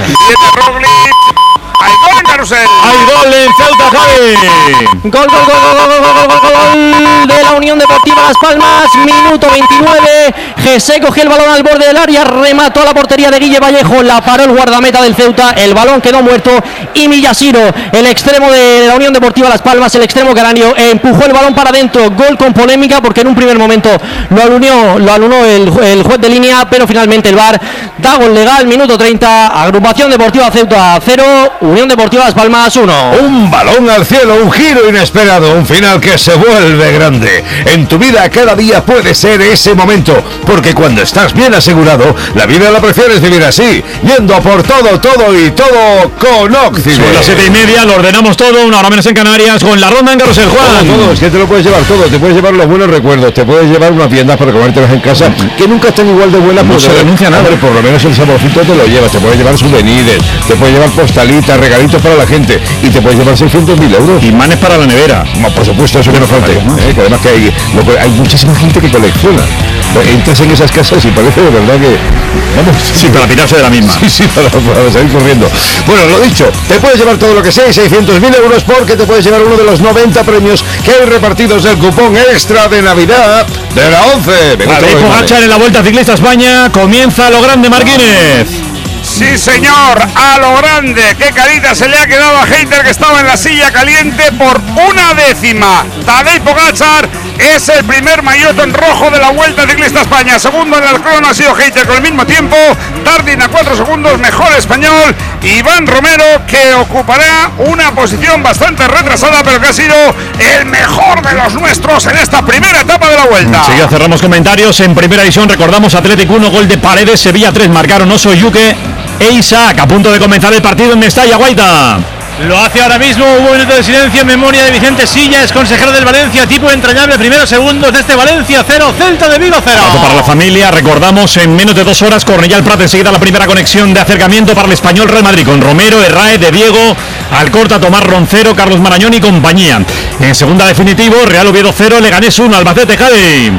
Hay gol en Carrusel. Hay gol en Ceuta, Javi. Gol, gol, gol, gol, gol, gol, gol, gol de la Unión Deportiva Las Palmas, minuto veintinueve. José cogió el balón al borde del área, remató a la portería de Guille Vallejo, la paró el guardameta del Ceuta, el balón quedó muerto y Millasiro, el extremo de la Unión Deportiva Las Palmas, el extremo canario, empujó el balón para adentro. Gol con polémica porque en un primer momento lo anuló, lo anuló el, el juez de línea, pero finalmente el V A R da gol legal. Minuto treinta, Agrupación Deportiva Ceuta cero, Unión Deportiva Las Palmas uno. Un balón al cielo, un giro inesperado, un final que se vuelve grande. En tu vida cada día puede ser ese momento, porque cuando estás bien asegurado, la vida la prefieres vivir así, yendo a por todo, todo y todo con Occidental. Son las siete y media, lo ordenamos todo, una hora menos en Canarias, con la ronda en Carrusel, Juan. Todo, todo, es que te lo puedes llevar todo, te puedes llevar los buenos recuerdos, te puedes llevar unas tiendas para comértelas en casa, que nunca están igual de buenas, No pero se te- renuncia a nada. hombre, por lo menos el saborcito te lo llevas, te puedes llevar souvenirs, te puedes llevar postalitas, regalitos para la gente, y te puedes llevar seiscientos mil euros. Y manes para la nevera. No, por supuesto, eso que no falte, ¿eh? Que además que hay, lo que- hay muchísima gente que colecciona. Entras en esas casas y parece de verdad que... Vamos, Sí, para tirarse de la misma. Sí, sí, para, para salir corriendo. Bueno, lo dicho, te puedes llevar todo lo que sea y seiscientos mil euros porque te puedes llevar uno de los noventa premios que hay repartidos del cupón extra de Navidad de la once. Venga, Tadej todo, Pogačar en la Vuelta Ciclista España, comienza lo grande, Martínez. Sí, señor, a lo grande. Qué carita se le ha quedado a Heiter, que estaba en la silla caliente por una décima. Tadej Pogačar es el primer maillot en rojo de la Vuelta Ciclista España. Segundo en el crono ha sido Heiter con el mismo tiempo. Tardin a cuatro segundos, mejor español. Iván Romero, que ocupará una posición bastante retrasada, pero que ha sido el mejor de los nuestros en esta primera etapa de la Vuelta. Enseguida cerramos comentarios. En primera edición recordamos Atlético uno, gol de Paredes, Sevilla tres, marcaron Oso, Yuque e Isaac. A punto de comenzar el partido en Mestalla, Guaita. Lo hace ahora mismo, hubo un minuto de silencio en memoria de Vicente Silla, es consejero del Valencia, tipo entrañable, primeros segundos de este Valencia cero, Celta de Vigo cero. Abrazo para la familia, recordamos en menos de dos horas Cornellà Prat, enseguida la primera conexión de acercamiento para el Español Real Madrid con Romero, Herráez, De Diego, Alcorta, Tomás Roncero, Carlos Marañón y compañía. En segunda definitivo, Real Oviedo cero, Leganés uno, Albacete, Javi.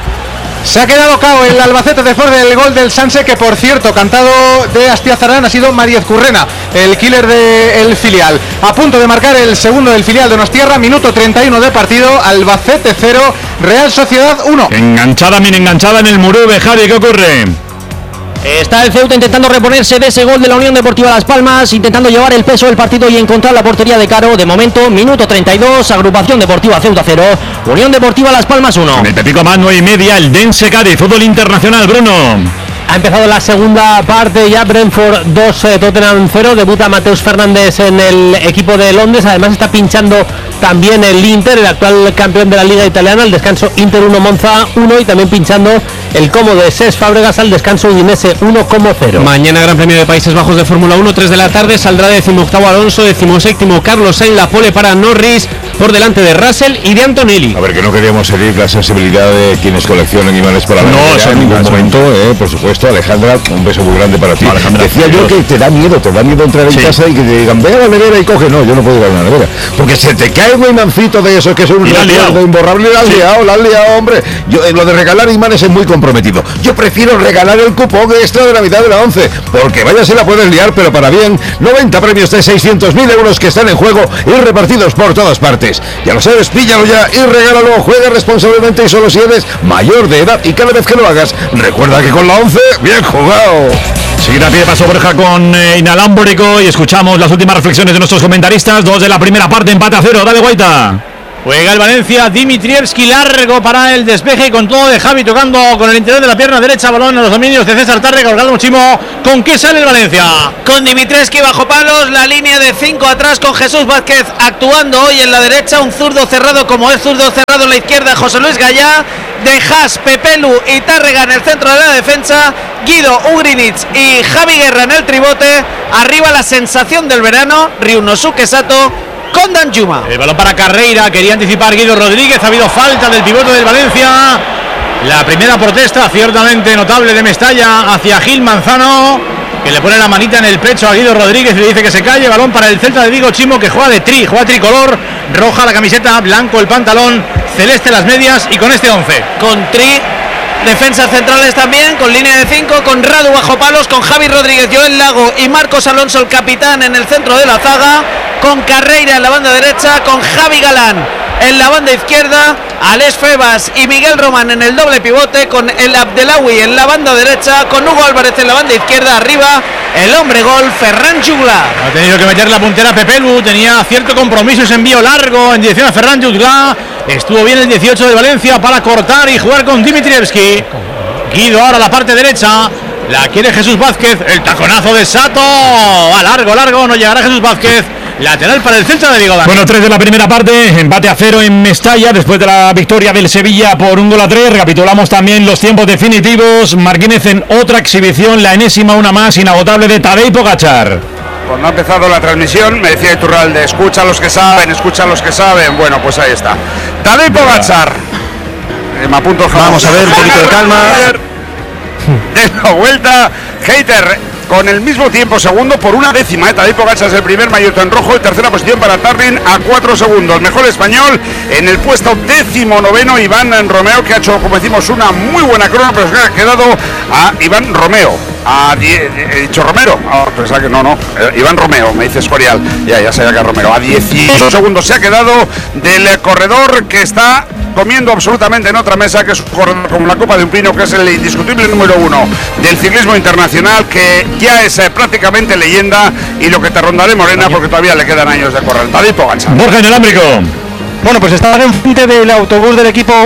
Se ha quedado cao el Albacete después del gol del Sanse, que por cierto, cantado de Astiazarán, ha sido Mariez Currena, el killer del filial. A punto de marcar el segundo del filial de Donostierra, minuto treinta y uno de partido, Albacete cero, Real Sociedad uno. Enganchada, bien enganchada en el Murube, Javi, ¿qué ocurre? Está el Ceuta intentando reponerse de ese gol de la Unión Deportiva Las Palmas, intentando llevar el peso del partido y encontrar la portería de Caro. De momento, minuto treinta y dos, Agrupación Deportiva Ceuta cero, Unión Deportiva Las Palmas uno. En el Pepico más nueve y media, el Dense Cádiz, fútbol internacional, Bruno. Ha empezado la segunda parte ya, Brentford dos, eh, Tottenham cero, debuta Mateus Fernández en el equipo de Londres, además está pinchando también el Inter, el actual campeón de la Liga Italiana, al descanso Inter uno, Monza uno, y también pinchando el Como de Cesc Fábregas al descanso Udinese uno cero. Mañana Gran Premio de Países Bajos de Fórmula uno, tres de la tarde, saldrá decimoctavo Alonso, decimoséptimo Carlos Sainz, la pole para Norris, por delante de Russell y de Antonelli. A ver, que no queríamos herir la sensibilidad de quienes coleccionan imanes para la No, Navidad eso en ningún nunca, momento, eh, por supuesto. Alejandra, un beso muy grande para ti. Alejandra, Decía yo que te da miedo, te da miedo entrar en Sí. casa y que te digan, ve a la nevera y coge. No, yo no puedo ir a la nevera, porque se te cae un imancito de esos que es un Y la has recuerdo liado. imborrable. La has Sí. liado, la has liado, hombre. Yo, en lo de regalar imanes es muy comprometido. Yo prefiero regalar el cupón extra de Navidad de la once, porque vaya si la puedes liar, pero para bien. noventa premios de seiscientos mil euros que están en juego y repartidos por todas partes. Ya lo sabes, píllalo ya y regálalo. Juega responsablemente y solo si eres mayor de edad, y cada vez que lo hagas, recuerda que con la once, bien jugado. Seguida pie de paso Borja con eh, inalámbrico y escuchamos las últimas reflexiones de nuestros comentaristas. Dos de la primera parte, empate a cero. Dale, Guaita. Juega el Valencia, Dimitrievski largo para el despeje con todo de Javi tocando con el interior de la pierna derecha, balón a los dominios de César Tárrega, colgado Chimo. ¿Con qué sale el Valencia? Con Dimitrievski bajo palos, la línea de cinco atrás con Jesús Vázquez actuando hoy en la derecha, un zurdo cerrado como es zurdo cerrado en la izquierda, José Luis Gallá, De Haas, Pepelu y Tárrega en el centro de la defensa, Guido, Ugrinic y Javi Guerra en el tribote, arriba la sensación del verano, Ryunosuke Sato con Danjuma. El balón para Carreira, quería anticipar Guido Rodríguez, ha habido falta del pivote del Valencia. La primera protesta ciertamente notable de Mestalla hacia Gil Manzano, que le pone la manita en el pecho a Guido Rodríguez y le dice que se calle. Balón para el Celta de Vigo, Chimo, que juega de tri, juega tricolor, roja la camiseta, blanco el pantalón, celeste las medias y con este once. Con tri, defensas centrales también, con línea de cinco, con Radu bajo palos, con Javi Rodríguez, Joel Lago y Marcos Alonso, el capitán, en el centro de la zaga, con Carreira en la banda derecha, con Javi Galán en la banda izquierda, Alex Febas y Miguel Román en el doble pivote, con el Abdelawi en la banda derecha, con Hugo Álvarez en la banda izquierda, arriba el hombre gol Ferran Juglar. Ha tenido que meter la puntera Pepelu, tenía cierto compromiso, ese envío largo en dirección a Ferran Juglar. Estuvo bien el dieciocho de Valencia para cortar y jugar con Dimitrievski. Guido ahora a la parte derecha, la quiere Jesús Vázquez, el taconazo de Sato, a largo, largo, no llegará Jesús Vázquez. Lateral para el Celta de Vigo. Bueno, tres de la primera parte, empate a cero en Mestalla después de la victoria del Sevilla por un gol a tres. Recapitulamos también los tiempos definitivos. Marquínez en otra exhibición, la enésima, una más inagotable de Tadej Pogačar. Cuando ha empezado la transmisión me decía Iturralde, escucha a los que saben, escucha a los que saben. Bueno, pues ahí está. Tadej Pogačar. Eh, me apunto el jamón. Vamos a ver, un poquito de calma. De la vuelta, Heiter con el mismo tiempo segundo por una décima. Tadej Pogačar es el primer maillot en rojo, y tercera posición para Tarvin a cuatro segundos. Mejor español en el puesto décimo noveno, Iván Romeo, que ha hecho, como decimos, una muy buena crono, pero se ha quedado a Iván Romeo. A die, he dicho Romero, oh, pensaba que no, no, eh, Iván Romeo, me dice Escorial, ya, ya sabía que es Romero, a dieciocho segundos se ha quedado del eh, corredor que está comiendo absolutamente en otra mesa, que es un corredor como la copa de un pino, que es el indiscutible número uno del ciclismo internacional, que ya es eh, prácticamente leyenda, y lo que te rondaré morena, porque todavía le quedan años de correr. Tadej Pogačar. Borja inalámbrico. Bueno, pues estaban enfrente del autobús del equipo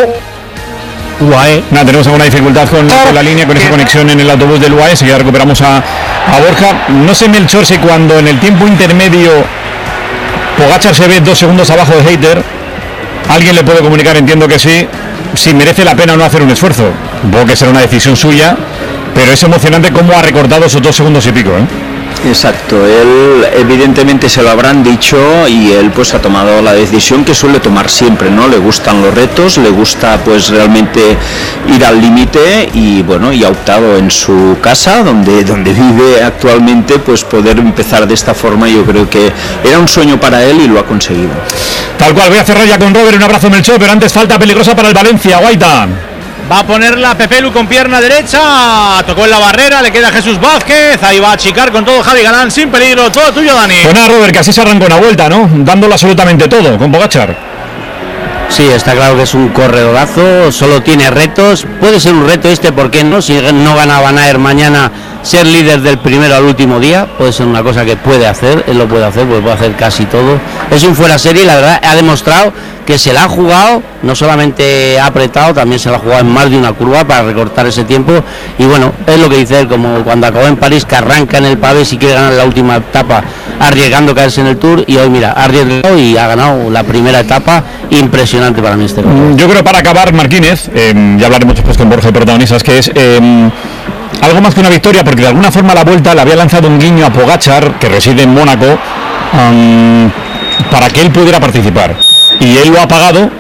U A E. Nada, tenemos alguna dificultad con, con la línea, con esa conexión en el autobús del U A E. Enseguida recuperamos a, a Borja. No sé, Melchor, si cuando en el tiempo intermedio Pogačar se ve dos segundos abajo de Heiter, alguien le puede comunicar, entiendo que sí, si merece la pena o no hacer un esfuerzo. Supongo que será una decisión suya, pero es emocionante cómo ha recortado esos dos segundos y pico, ¿eh? Exacto, él evidentemente se lo habrán dicho y él pues ha tomado la decisión que suele tomar siempre, ¿no? Le gustan los retos, le gusta pues realmente ir al límite y bueno, y ha optado en su casa donde, donde vive actualmente, pues poder empezar de esta forma. Yo creo que era un sueño para él y lo ha conseguido. Tal cual, voy a cerrar ya con Robert, un abrazo, Melchor, pero antes falta peligrosa para el Valencia, Guaita. Va a ponerla Pepelu con pierna derecha, tocó en la barrera, le queda Jesús Vázquez, ahí va a achicar con todo Javi Galán, sin peligro, todo tuyo, Dani. Pues nada, Robert, que así se arrancó una vuelta, ¿no? Dándolo absolutamente todo con Pogačar. Sí, está claro que es un corredorazo, solo tiene retos, puede ser un reto este, ¿por qué no? Si no gana Van Aert mañana, ser líder del primero al último día, puede ser una cosa que puede hacer, él lo puede hacer, pues puede hacer casi todo. Es un fuera serie, la verdad, ha demostrado que se la ha jugado, no solamente ha apretado, también se la ha jugado en más de una curva para recortar ese tiempo, y bueno, es lo que dice él, como cuando acabó en París, que arranca en el pavé si quiere ganar la última etapa, arriesgando caerse en el Tour, y hoy mira, ha arriesgado y ha ganado la primera etapa, impresionante para mí este corredor. Yo creo, para acabar, Marquínez, eh, ya hablaremos después con Borja y protagonistas, que es eh, algo más que una victoria, porque de alguna forma la Vuelta le había lanzado un guiño a Pogačar, que reside en Mónaco, um, para que él pudiera participar. Y él lo ha pagado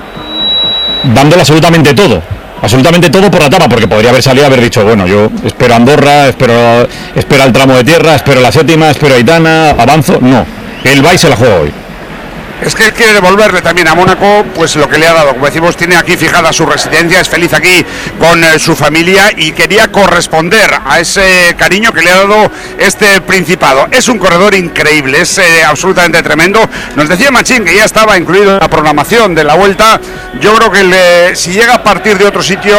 dándole absolutamente todo. Absolutamente todo por la etapa, porque podría haber salido y haber dicho, bueno, yo espero Andorra, espero, espero el tramo de tierra, espero la séptima, espero Aitana, avanzo. No, él va y se la juega hoy. Es que él quiere devolverle también a Mónaco pues lo que le ha dado. Como decimos, tiene aquí fijada su residencia, es feliz aquí con eh, su familia y quería corresponder a ese cariño que le ha dado este Principado. Es un corredor increíble, es eh, absolutamente tremendo. Nos decía Machín que ya estaba incluido en la programación de la Vuelta. Yo creo que le, si llega a partir de otro sitio,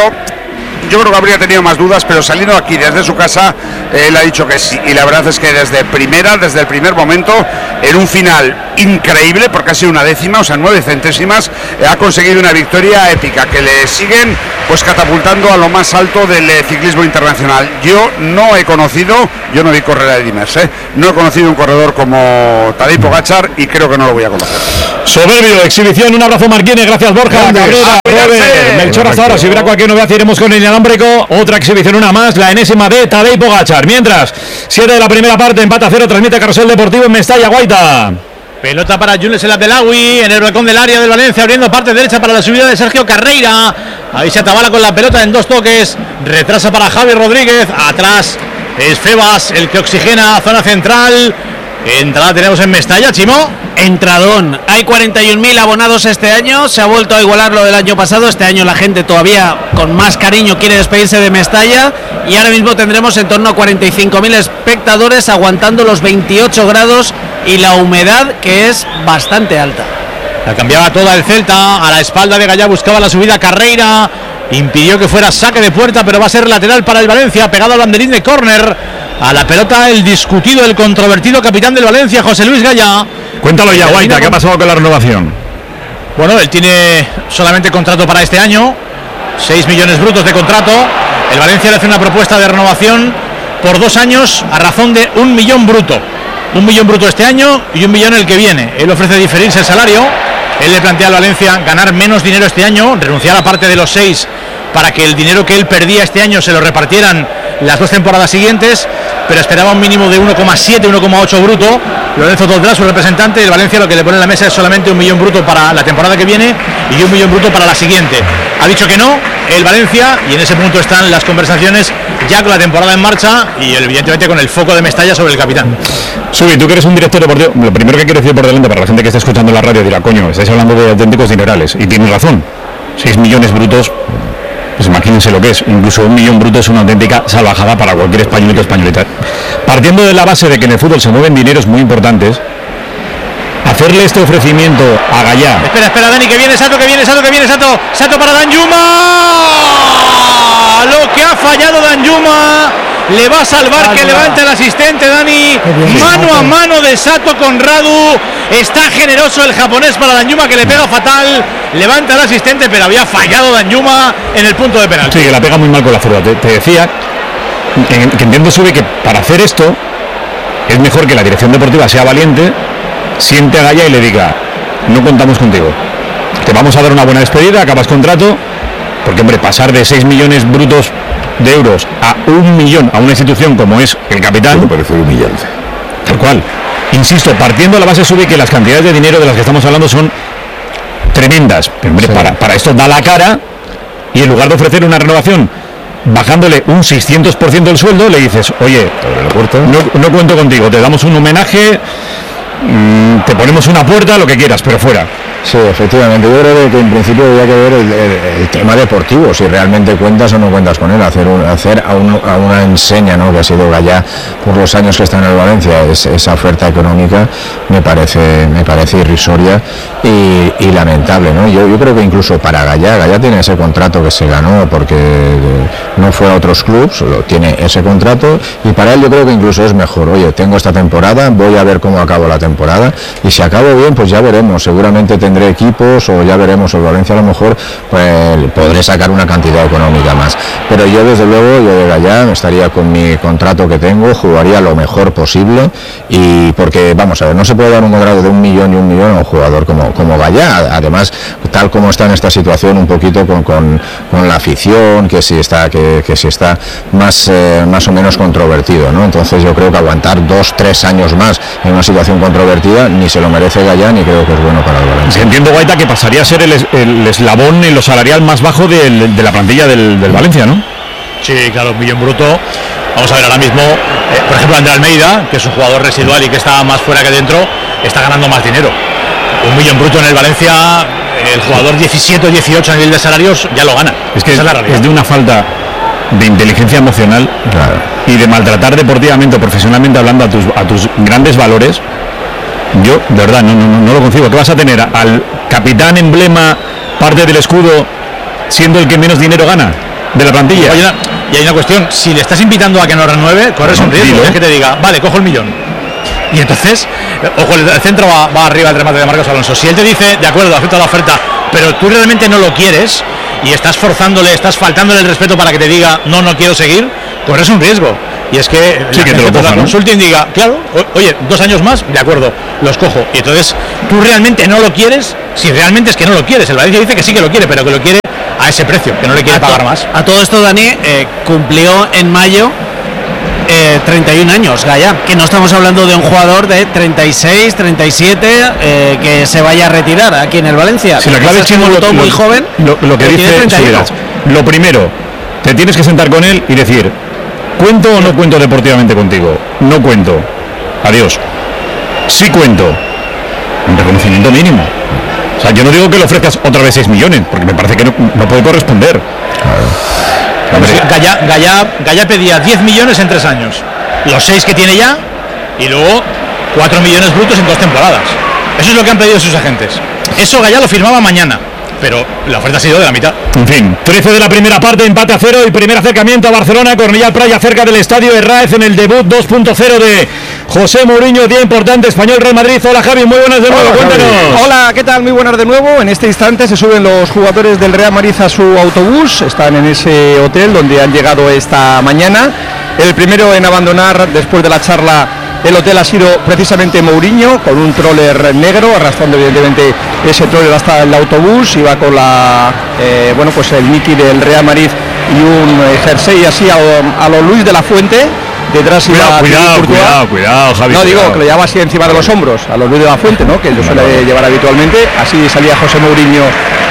yo creo que habría tenido más dudas, pero saliendo aquí desde su casa, eh, él ha dicho que sí. Y la verdad es que desde primera, desde el primer momento, en un final increíble, porque ha sido una décima, o sea, nueve centésimas, eh, ha conseguido una victoria épica, que le siguen pues catapultando a lo más alto del eh, ciclismo internacional. Yo no he conocido, yo no vi correr a Eddy Merckx, eh, no he conocido un corredor como Tadej Pogačar y creo que no lo voy a conocer. Soberbio, exhibición, un abrazo Marquines, gracias Borja, Cabrera, Robert, Melchor hasta ahora, si hubiera cualquier novedad iremos con el inalámbrico, otra exhibición, una más, la enésima de Tadej Pogačar, mientras, siete de la primera parte, empate a cero, transmite Carrusel Deportivo en Mestalla, Guaita. Pelota para Jules El Abdelawi en el balcón del área del Valencia, abriendo parte derecha para la subida de Sergio Carreira. Ahí se atabala con la pelota en dos toques, retrasa para Javi Rodríguez, atrás es Febas el que oxigena zona central. Entrada tenemos en Mestalla, Chimo. Entradón, hay cuarenta y un mil abonados este año, se ha vuelto a igualar lo del año pasado, este año la gente todavía con más cariño quiere despedirse de Mestalla y ahora mismo tendremos en torno a cuarenta y cinco mil espectadores aguantando los veintiocho grados y la humedad que es bastante alta. La cambiaba toda el Celta, a la espalda de Gallá buscaba la subida Carreira, impidió que fuera saque de puerta, pero va a ser lateral para el Valencia, pegado al banderín de córner. A la pelota el discutido, el controvertido capitán del Valencia, José Luis Gallá. Cuéntalo ya, Guaita, ¿qué ha pasado con la renovación? Bueno, él tiene solamente contrato para este año, seis millones brutos de contrato. El Valencia le hace una propuesta de renovación por dos años a razón de un millón bruto. Un millón bruto este año y un millón el que viene. Él ofrece diferirse el salario. Él le plantea al Valencia ganar menos dinero este año, renunciar a parte de los seis para que el dinero que él perdía este año se lo repartieran las dos temporadas siguientes, pero esperaba un mínimo de uno coma siete, uno coma ocho bruto. Lorenzo Toldrá, su representante, el Valencia lo que le pone en la mesa es solamente un millón bruto para la temporada que viene y un millón bruto para la siguiente. Ha dicho que no, el Valencia, y en ese punto están las conversaciones ya con la temporada en marcha y evidentemente con el foco de Mestalla sobre el capitán. Subi, tú que eres un director deportivo, lo primero que quiero decir por delante para la gente que está escuchando la radio dirá, coño, estáis hablando de auténticos dinerales, y tienes razón, seis millones brutos. Pues imagínense lo que es, incluso un millón bruto es una auténtica salvajada para cualquier españolito o españolita. Partiendo de la base de que en el fútbol se mueven dineros muy importantes, hacerle este ofrecimiento a Gallá. Espera, espera, Dani, que viene Sato, que viene Sato, que viene Sato, Sato para Danjuma. Lo que ha fallado Danjuma, le va a salvar, Salva. Que levanta el asistente, Dani. Mano a mano de Sato con Radu. Está generoso el japonés para Danjuma, que le pega fatal. Levanta el asistente, pero había fallado Danjuma en el punto de penalti. Sí, que la pega muy mal con la zurda. Te, te decía que, que entiendo, Sube, que para hacer esto es mejor que la dirección deportiva sea valiente, siente a Gallá y le diga, no contamos contigo, te vamos a dar una buena despedida, acabas contrato, porque hombre, pasar de seis millones brutos de euros a un millón a una institución como es el capitán, me parece humillante. Tal cual. Insisto, partiendo de la base, Sube, que las cantidades de dinero de las que estamos hablando son tremendas. Pero, hombre, sí. para, para esto da la cara y en lugar de ofrecer una renovación bajándole un seiscientos por ciento del sueldo, le dices, oye, no, no cuento contigo, te damos un homenaje, mmm, te ponemos una puerta, lo que quieras, pero fuera. Sí, efectivamente, yo creo que en principio habría que ver el, el, el tema deportivo, si realmente cuentas o no cuentas con él, hacer, un, hacer a, un, a una enseña, ¿no?, que ha sido Gallá por los años que está en el Valencia, es, esa oferta económica me parece me parece irrisoria y, y lamentable, ¿no? Yo, yo creo que incluso para Gallá, Gallá tiene ese contrato que se ganó porque no fue a otros clubes, lo, tiene ese contrato y para él yo creo que incluso es mejor, oye, tengo esta temporada, voy a ver cómo acabo la temporada y si acabo bien, pues ya veremos, seguramente tendré tendré equipos o ya veremos, el Valencia a lo mejor pues podré sacar una cantidad económica más, pero yo desde luego, yo de Gallá estaría con mi contrato que tengo, jugaría lo mejor posible, y porque vamos a ver, no se puede dar un contrato de un millón y un millón a un jugador como, como Gallá, además tal como está en esta situación un poquito con, con, con la afición, que si está, que, que si está más, eh, más o menos controvertido, ¿no? Entonces yo creo que aguantar dos, tres años más en una situación controvertida ni se lo merece Gallá ni creo que es bueno para el Valencia. Entiendo, Guaita, que pasaría a ser el, el eslabón en lo salarial más bajo del, de la plantilla del, del Valencia, ¿no? Sí, claro, un millón bruto. Vamos a ver ahora mismo, eh, por ejemplo, André Almeida, que es un jugador residual y que está más fuera que dentro, está ganando más dinero. Un millón bruto en el Valencia, el jugador diecisiete o dieciocho a nivel de salarios ya lo gana. Es que esa es, es la realidad. Es de una falta de inteligencia emocional, claro, y de maltratar deportivamente o profesionalmente hablando a tus, a tus grandes valores. Yo, de verdad, no, no, no lo concibo. ¿Qué vas a tener? ¿Al capitán emblema, parte del escudo, siendo el que menos dinero gana de la plantilla? Oye, y hay una cuestión, si le estás invitando a que no renueve, corres un riesgo, es que te diga, vale, cojo el millón. Y entonces, ojo, el centro va, va arriba el remate de Marcos Alonso. Si él te dice, de acuerdo, acepto la oferta, pero tú realmente no lo quieres y estás forzándole, estás faltándole el respeto para que te diga, no, no quiero seguir, corres un riesgo. Y es que, sí, que te lo coja, la ¿no? consulta y diga, claro, o, oye, dos años más, de acuerdo, los cojo. Y entonces, tú realmente no lo quieres, si realmente es que no lo quieres. El Valencia dice que sí que lo quiere, pero que lo quiere a ese precio, que no le quiere a pagar to- más. A todo esto, Dani, eh, cumplió en mayo eh, treinta y un años, Gallá, que no estamos hablando de un jugador de treinta y seis, treinta y siete eh, que se vaya a retirar aquí en el Valencia. Si la clave es que lo, lo, muy lo, joven, lo, lo que dice Subirats, lo primero, te tienes que sentar con él y decir, ¿cuento o no cuento deportivamente contigo? No cuento. Adiós. Sí cuento. Un reconocimiento mínimo. O sea, yo no digo que le ofrezcas otra vez seis millones, porque me parece que no, no puede corresponder. Claro. Sí, Gallá, Gallá, Gallá pedía diez millones en tres años, los seis que tiene ya, y luego cuatro millones brutos en dos temporadas. Eso es lo que han pedido sus agentes. Eso Gallá lo firmaba mañana, pero la oferta ha sido de la mitad. En fin, trece de la primera parte, empate a cero y primer acercamiento a Barcelona, Cornellà Praia cerca del estadio Herráez en el debut dos punto cero de José Mourinho, día importante, Español Real Madrid. Hola Javi, muy buenas de nuevo, Hola, cuéntanos. Javi. Hola, ¿qué tal? Muy buenas de nuevo. En este instante se suben los jugadores del Real Madrid a su autobús, están en ese hotel donde han llegado esta mañana. El primero en abandonar después de la charla el hotel ha sido precisamente Mourinho, con un troller negro, arrastrando evidentemente ese troller hasta el autobús, iba con la eh, bueno pues el Niki del Real Madrid y un eh, jersey así a, a los Luis de la Fuente. Detrás iba Cuidado, cuidado, cuidado, cuidado, Javi. No, digo cuidado. que lo llevaba así encima de los hombros, a los Luis de la Fuente, ¿no? Que lo suele llevar habitualmente. Así salía José Mourinho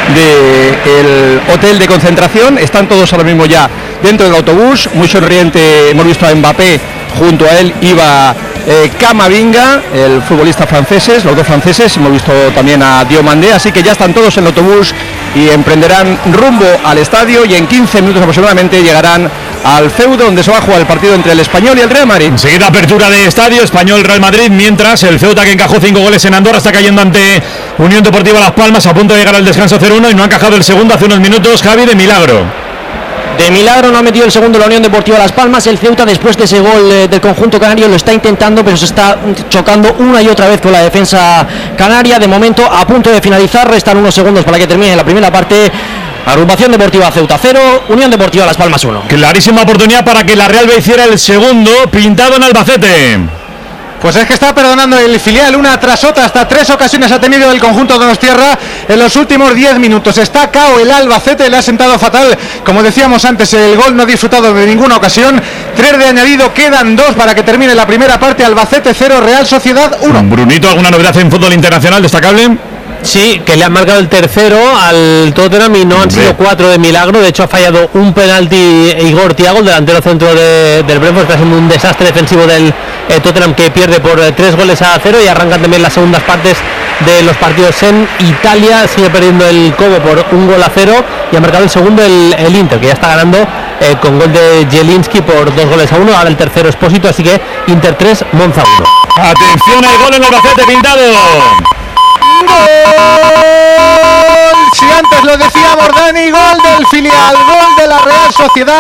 del hotel de concentración. Están todos ahora mismo ya dentro del autobús, muy sonriente. Hemos visto a Mbappé, junto a él iba eh, Camavinga, el futbolista franceses, los dos franceses. Hemos visto también a Diomandé, así que ya están todos en el autobús y emprenderán rumbo al estadio y en quince minutos aproximadamente llegarán al feudo donde se va a jugar el partido entre el Español y el Real Madrid. Enseguida apertura de estadio, Español Real Madrid, mientras el Ceuta, que encajó cinco goles en Andorra, está cayendo ante Unión Deportiva Las Palmas, a punto de llegar al descanso cero uno y no ha encajado el segundo hace unos minutos, Javi, de milagro. De milagro no ha metido el segundo la Unión Deportiva Las Palmas. El Ceuta, después de ese gol eh, del conjunto canario, lo está intentando, pero se está chocando una y otra vez con la defensa canaria. De momento, a punto de finalizar, restan unos segundos para que termine la primera parte. Agrupación Deportiva Ceuta cero, Unión Deportiva Las Palmas uno. Clarísima oportunidad para que la Real B hiciera el segundo, pintado en Albacete. Pues es que está perdonando el filial una tras otra, hasta tres ocasiones ha tenido el conjunto donostierra en los últimos diez minutos. Está cao el Albacete, le ha sentado fatal, como decíamos antes, el gol no ha disfrutado de ninguna ocasión. Tres de añadido, quedan dos para que termine la primera parte. Albacete cero, Real Sociedad uno. Brunito, ¿alguna novedad en fútbol internacional destacable? Sí, que le han marcado el tercero al Tottenham y no han sido cuatro de milagro. De hecho, ha fallado un penalti Igor Thiago, el delantero centro de, del Brentford. Está siendo un desastre defensivo del eh, Tottenham, que pierde por eh, tres goles a cero, y arrancan también las segundas partes de los partidos en Italia. Sigue perdiendo el Como por un gol a cero y ha marcado el segundo el, el Inter, que ya está ganando eh, con gol de Jelinski por dos goles a uno. Ahora el tercero Expósito, así que Inter tres, Monza uno. Atención al gol en Albacete, pintado. ¡Gol! Si antes lo decíamos, Dani, gol del filial, gol de la Real Sociedad.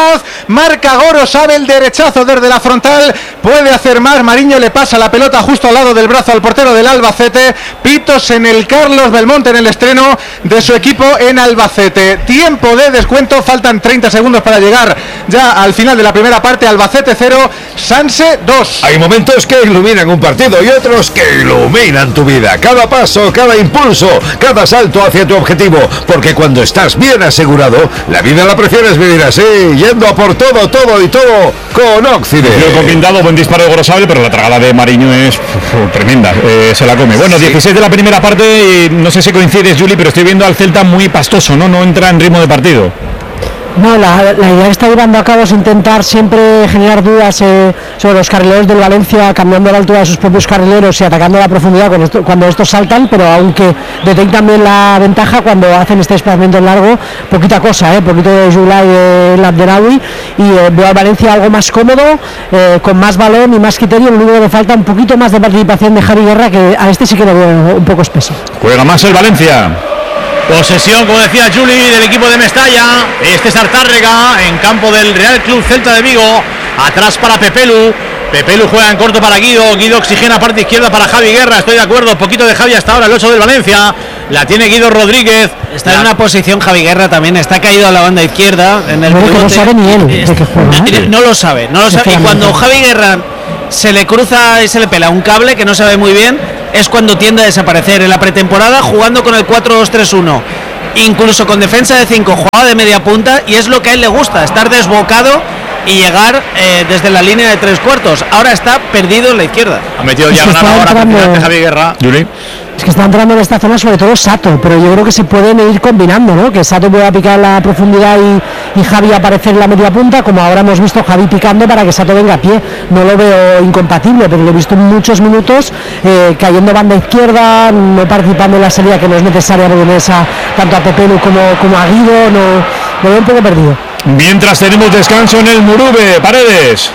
marca Gorosabel, derechazo desde la frontal, puede hacer más. Mariño le pasa la pelota justo al lado del brazo al portero del Albacete. Pitos en el Carlos Belmonte en el estreno de su equipo en Albacete. Tiempo de descuento, faltan treinta segundos para llegar ya al final de la primera parte. Albacete cero, Sanse dos. Hay momentos que iluminan un partido y otros que iluminan tu vida. Cada paso, cada impulso, cada salto hacia tu objetivo, porque cuando estás bien asegurado, la vida la prefieres vivir así, yendo a por todo, todo y todo con Occident. Con pintado, buen disparo de Gorosabel, pero la tragada de Mariño es uf, tremenda, eh, se la come. Bueno, sí. dieciséis de la primera parte, y no sé si coincides, Juli, pero estoy viendo al Celta muy pastoso, ¿no? No entra en ritmo de partido. No, la, la idea que está llevando a cabo es intentar siempre generar dudas eh, sobre los carrileros del Valencia, cambiando la altura de sus propios carrileros y atacando la profundidad cuando, esto, cuando estos saltan, pero aunque detectan bien la ventaja cuando hacen este desplazamiento largo, poquita cosa, eh, poquito de Julay y el Abdelawi, y eh, veo al Valencia algo más cómodo, eh, con más balón y más criterio. Lo único que le falta un poquito más de participación de Javi Guerra, que a este sí que lo veo un poco espeso. Juega más el Valencia. Posesión, como decía Juli, del equipo de Mestalla. Este es Artárrega en campo del Real Club Celta de Vigo. Atrás para Pepelu. Pepelu juega en corto para Guido. Guido oxigena parte izquierda para Javi Guerra. Estoy de acuerdo. Poquito de Javi hasta ahora, el ocho del Valencia. La tiene Guido Rodríguez. Está la... en una posición Javi Guerra también. Está caído a la banda izquierda. En el no, que no sabe ni él de qué juega, ¿eh? No lo sabe. No lo sabe. Y cuando Javi Guerra se le cruza y se le pela un cable que no sabe muy bien, es cuando tiende a desaparecer. En la pretemporada jugando con el cuatro dos tres uno, incluso con defensa de cinco, jugaba de media punta, y es lo que a él le gusta, estar desbocado y llegar eh, desde la línea de tres cuartos. Ahora está perdido en la izquierda. Ha metido ya una hora prácticamente Javi Guerra. Juli. Es que está entrando en esta zona sobre todo Sato, pero yo creo que se pueden ir combinando, ¿no? Que Sato pueda picar la profundidad y, y Javi aparecer en la media punta, como ahora hemos visto Javi picando para que Sato venga a pie. No lo veo incompatible, pero lo he visto en muchos minutos eh, cayendo banda izquierda, no participando en la salida que no es necesaria, porque esa tanto a Pepelu como, como a Guido, no, lo veo un poco perdido. Mientras tenemos descanso en el Murube, Paredes.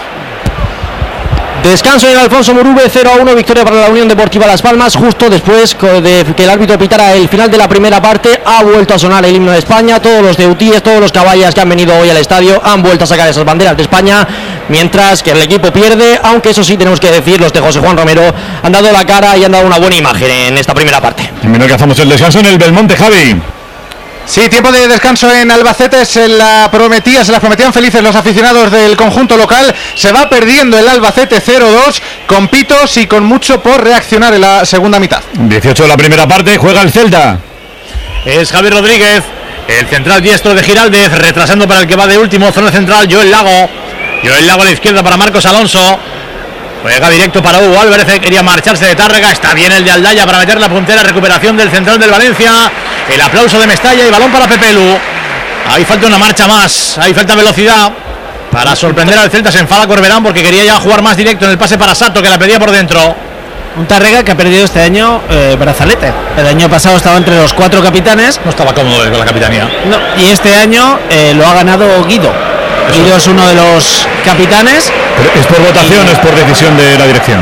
Descanso en Alfonso Murube, cero a uno, victoria para la Unión Deportiva Las Palmas. Justo después de que el árbitro pitara el final de la primera parte, ha vuelto a sonar el himno de España. Todos los de Utíes, todos los caballas que han venido hoy al estadio han vuelto a sacar esas banderas de España, mientras que el equipo pierde, aunque eso sí tenemos que decir, los de José Juan Romero han dado la cara y han dado una buena imagen en esta primera parte. Primero que hacemos el descanso en el Belmonte, Javi. Sí, tiempo de descanso en Albacete, se la prometía, se las prometían felices los aficionados del conjunto local. Se va perdiendo el Albacete cero dos, con pitos y con mucho por reaccionar en la segunda mitad. dieciocho de la primera parte, juega el Celta. Es Javi Rodríguez, el central diestro de Giraldez, retrasando para el que va de último, zona central, Joel Lago. Joel Lago a la izquierda para Marcos Alonso. Juega directo para Hugo Álvarez, quería marcharse de Tárrega, está bien el de Aldaya para meter la puntera, recuperación del central del Valencia, el aplauso de Mestalla y balón para Pepelu. Ahí falta una marcha más, ahí falta velocidad para sorprender al Celta. Se enfada Corberán porque quería ya jugar más directo en el pase para Sato, que la pedía por dentro. Un Tárrega que ha perdido este año eh, brazalete. El año pasado estaba entre los cuatro capitanes. No estaba cómodo con la capitanía. No, y este año eh, lo ha ganado Guido. Eso. Guido es uno de los capitanes. ¿Pero es por votación o es por decisión de la dirección?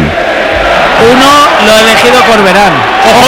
Uno lo ha elegido Corberán. ¡Ojo,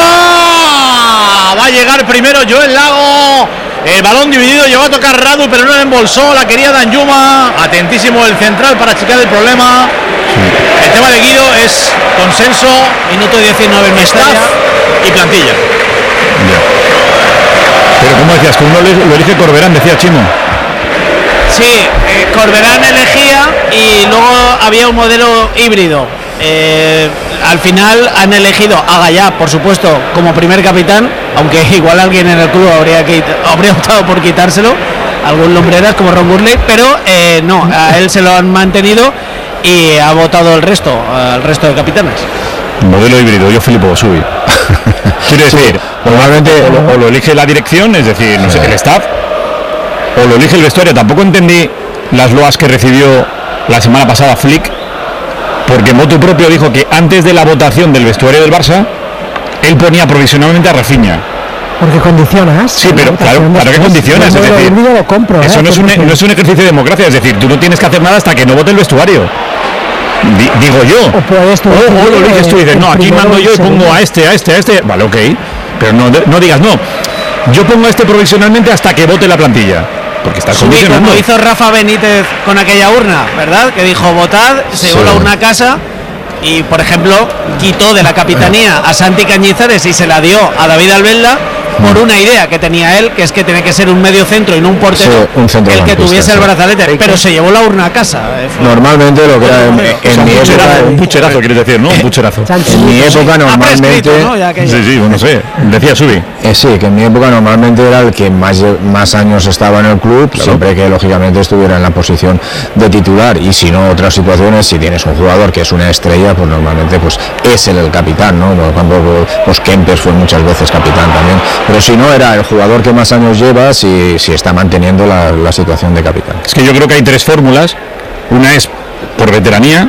Danjuma! Va a llegar primero Joel Lago. El balón dividido, llegó a tocar Radu, pero no le embolsó, la quería Danjuma. Atentísimo el central para achicar el problema. Sí. El tema de Guido es consenso, minuto diecinueve en Mestalla y plantilla. Ya. Pero como decías, que uno lo elige Corberán, decía Chimo. Sí, eh, Corberán elegía y luego había un modelo híbrido. Eh, al final han elegido a Gallá, por supuesto, como primer capitán, aunque igual alguien en el club habría, que, habría optado por quitárselo, algún lumbreras como Ron Burley, pero eh, no, a él se lo han mantenido y ha votado el resto, al resto de capitanes. Modelo híbrido, yo Filipe Bosubi. Quiere decir, sí, normalmente o lo, o lo elige la dirección, es decir, no sé, el staff, o lo elige el vestuario. Tampoco entendí las loas que recibió la semana pasada Flick, porque motu propio dijo que antes de la votación del vestuario del Barça, él ponía provisionalmente a Rafinha. Porque condicionas. Sí, pero claro, ¿para qué condicionas? Es decir, lo compro, eso ¿eh? no es, un, no es un ejercicio de democracia, es decir, tú no tienes que hacer nada hasta que no vote el vestuario. Di, digo yo. O, puedes tú, o, o lo dices tú y dices, no, aquí mando yo y pongo a este, a este, a este. Vale, ok. Pero no, no digas, no, yo pongo a este provisionalmente hasta que vote la plantilla. porque está Subí condicionando. como hizo Rafa Benítez con aquella urna, ¿verdad? Que dijo votad, se llevó Sí. la urna a casa y, por ejemplo, quitó de la capitanía a Santi Cañizares y se la dio a David Albelda por una idea que tenía él, que es que tiene que ser un medio centro y no un portero, Sí, un el que centrocampista, tuviese el sí. brazalete, pero se llevó la urna a casa. eh, fue- Normalmente lo que era en, en mi época, Un pucherazo, quieres decir, ¿no? Un pucherazo. en mi época normalmente, Sí, sí, bueno, sé. Decía Subi. Eh, sí, que en mi época normalmente era el que más, lle- más años estaba en el club, siempre que lógicamente estuviera en la posición de titular, y si no, otras situaciones, si tienes un jugador que es una estrella, pues normalmente pues es él el capitán, ¿no? Por ejemplo, pues Kempes fue muchas veces capitán también, pero si no, era el jugador que más años lleva si, si está manteniendo la, la situación de capitán. Es que yo creo que hay tres fórmulas. Una es por veteranía,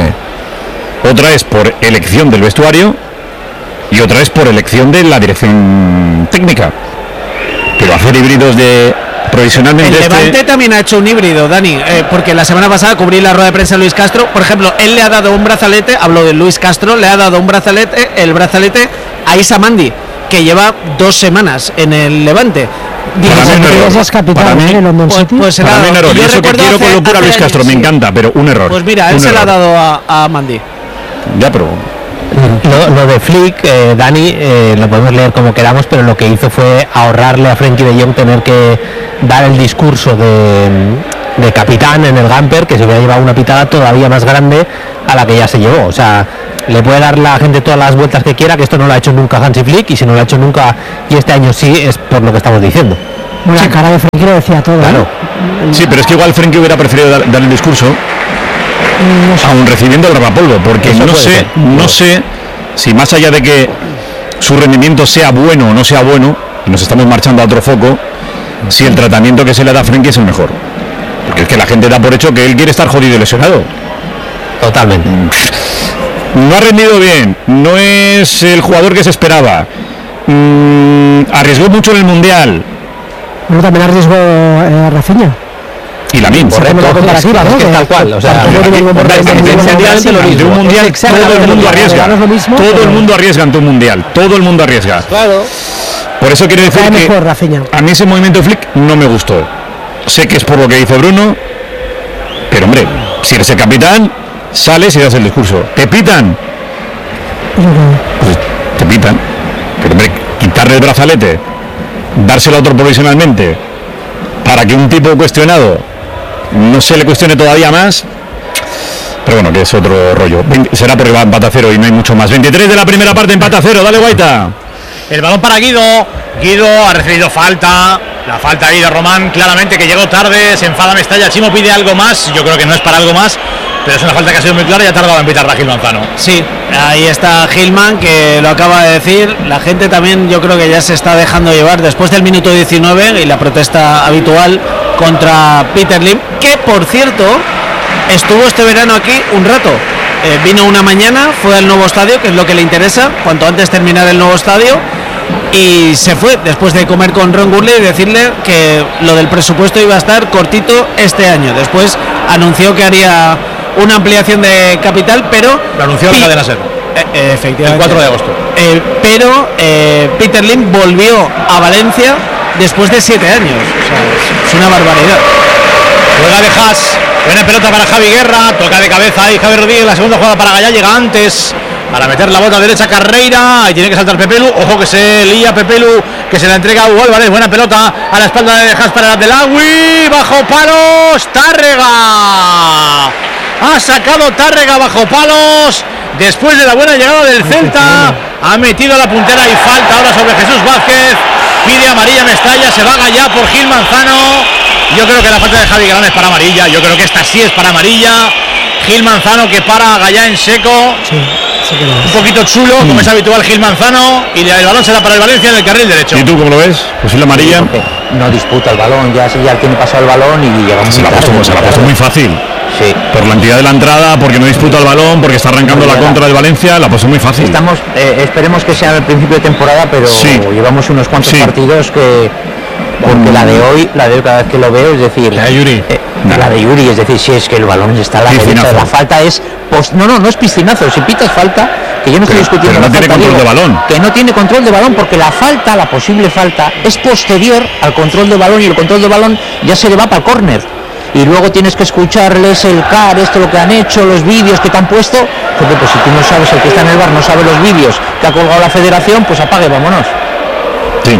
otra es por elección del vestuario y otra es por elección de la dirección técnica. Pero hacer híbridos de provisionalmente El este- Levante también ha hecho un híbrido, Dani, eh, porque la semana pasada cubrí la rueda de prensa de Luis Castro. Por ejemplo, él le ha dado un brazalete, hablo de Luis Castro, le ha dado un brazalete, el brazalete a Isa Mandi, que lleva dos semanas en el Levante. Digo, Para mí un error. Ese es capitán Para mí- de London pues, City. pues se Para la ha mí un dado. error. Yo Y eso que recuerdo quiero con hace- locura a Luis hace Castro, años, me sí. encanta, pero un error. Pues mira, él Un se la ha error. dado a, a Mandi. Ya, pero Lo, lo de Flick, eh, Dani, eh, lo podemos leer como queramos, pero lo que hizo fue ahorrarle a Frenkie de Jong tener que dar el discurso de, de capitán en el Gamper, que se hubiera llevado una pitada todavía más grande a la que ya se llevó. O sea, le puede dar la gente todas las vueltas que quiera, que esto no lo ha hecho nunca Hansi Flick, y si no lo ha hecho nunca y este año sí, es por lo que estamos diciendo. La cara de Frenkie lo decía todo. Claro. ¿eh? sí, pero es que igual Frenkie hubiera preferido dar, dar el discurso aún recibiendo el rapapolvo, porque Eso no puede sé, ser. no sé si más allá de que su rendimiento sea bueno o no sea bueno, y nos estamos marchando a otro foco, si el tratamiento que se le da a Frenkie es el mejor. Porque es que la gente da por hecho que él quiere estar jodido y lesionado. Totalmente. No ha rendido bien, no es el jugador que se esperaba. Mm, arriesgó mucho en el Mundial. Bueno, también arriesgó eh, Rafinha. Y la misma. Correcto, la comparativa, ¿no? es que Que tal cual, o sea, tampoco tiene ningún Hombre, problema, ningún esencialmente problema. lo mismo. De un mundial, Es exactamente todo el lo mundo mismo. arriesga. No es lo mismo, Todo pero- el mundo arriesga ante un mundial. Todo el mundo arriesga. Claro. Por eso quiero decir Cae que mejor, Rafinha. a mí ese movimiento de Flick no me gustó. Sé que es por lo que dice Bruno, pero hombre, si eres el capitán, sales y das el discurso. ¿Te pitan? Pues te pitan. Pero hombre, quitarle el brazalete, dárselo a otro provisionalmente, para que un tipo cuestionado no se le cuestione todavía más. Pero bueno, que es otro rollo. veinte será porque va empate a cero y no hay mucho más. veintitrés de la primera parte, empate a cero. Dale, Guaita. El balón para Guido. Guido ha recibido falta. La falta ahí de Román, claramente que llegó tarde. Se enfada Mestalla. Chimo pide algo más. Yo creo que no es para algo más. Pero es una falta que ha sido muy clara y ha tardado en pitar Gil Manzano. Sí, ahí está Gilman, que lo acaba de decir. La gente también yo creo que ya se está dejando llevar después del minuto diecinueve y la protesta habitual contra Peter Lim, que por cierto estuvo este verano aquí un rato. Eh, vino una mañana, fue al nuevo estadio, que es lo que le interesa, cuanto antes terminar el nuevo estadio, y se fue después de comer con Ron Gurley y decirle que lo del presupuesto iba a estar cortito este año. Después anunció que haría una ampliación de capital, pero Lo anunció la Pi- cadena SER. eh, eh, efectivamente. El cuatro de agosto. Eh, pero eh, Peter Lim volvió a Valencia después de siete años. O sea, es, es una barbaridad. Juega de Haas. Buena pelota para Javi Guerra. Toca de cabeza ahí Javi Rodríguez. La segunda jugada para Gallá. Llega antes para meter la bota derecha Carreira. Ahí tiene que saltar Pepelu. Ojo que se lía Pepelu. Que se la entrega a Hugo Álvarez. Buena pelota a la espalda de Haas para Abdelawi. Bajo palos. Tárrega. Ha sacado Tárrega bajo palos. Después de la buena llegada del Celta. Ha metido la puntera y falta ahora sobre Jesús Vázquez. Pide amarilla Mestalla. Se va Gallá por Gil Manzano. Yo creo que la falta de Javi Galán es para amarilla. Yo creo que esta sí es para amarilla. Gil Manzano que para a Gallá en seco. Un poquito chulo, como es habitual Gil Manzano. Y el balón será para el Valencia en el carril derecho. ¿Y tú cómo lo ves? Pues la amarilla. No disputa el balón, ya, ya tiene pasado el balón y llega muy Se la ha puesto, tarde, se la ha muy puesto tarde. muy fácil. Sí. Por la entidad de la entrada, porque no disputa el balón, porque está arrancando la contra del Valencia, la ha puesto muy fácil. Estamos, eh, esperemos que sea el principio de temporada, pero Sí. llevamos unos cuantos Sí. partidos que, porque la de hoy, la de hoy cada vez que lo veo, es decir, la de Yuri, la de Yuri, es decir, si es que el balón está a la derecha, Piscinazo. la falta es, pues, no, no, no es piscinazo, si pitas falta que yo no estoy discutiendo pero no la tiene falta, control digo, de balón. que no tiene control de balón porque la falta, la posible falta, es posterior al control de balón y el control de balón ya se le va para el córner. Y luego tienes que escucharles el C A R, esto lo que han hecho, los vídeos que te han puesto. Porque pues si tú no sabes, el que está en el bar no sabe los vídeos que ha colgado la federación, pues apague, vámonos. Sí.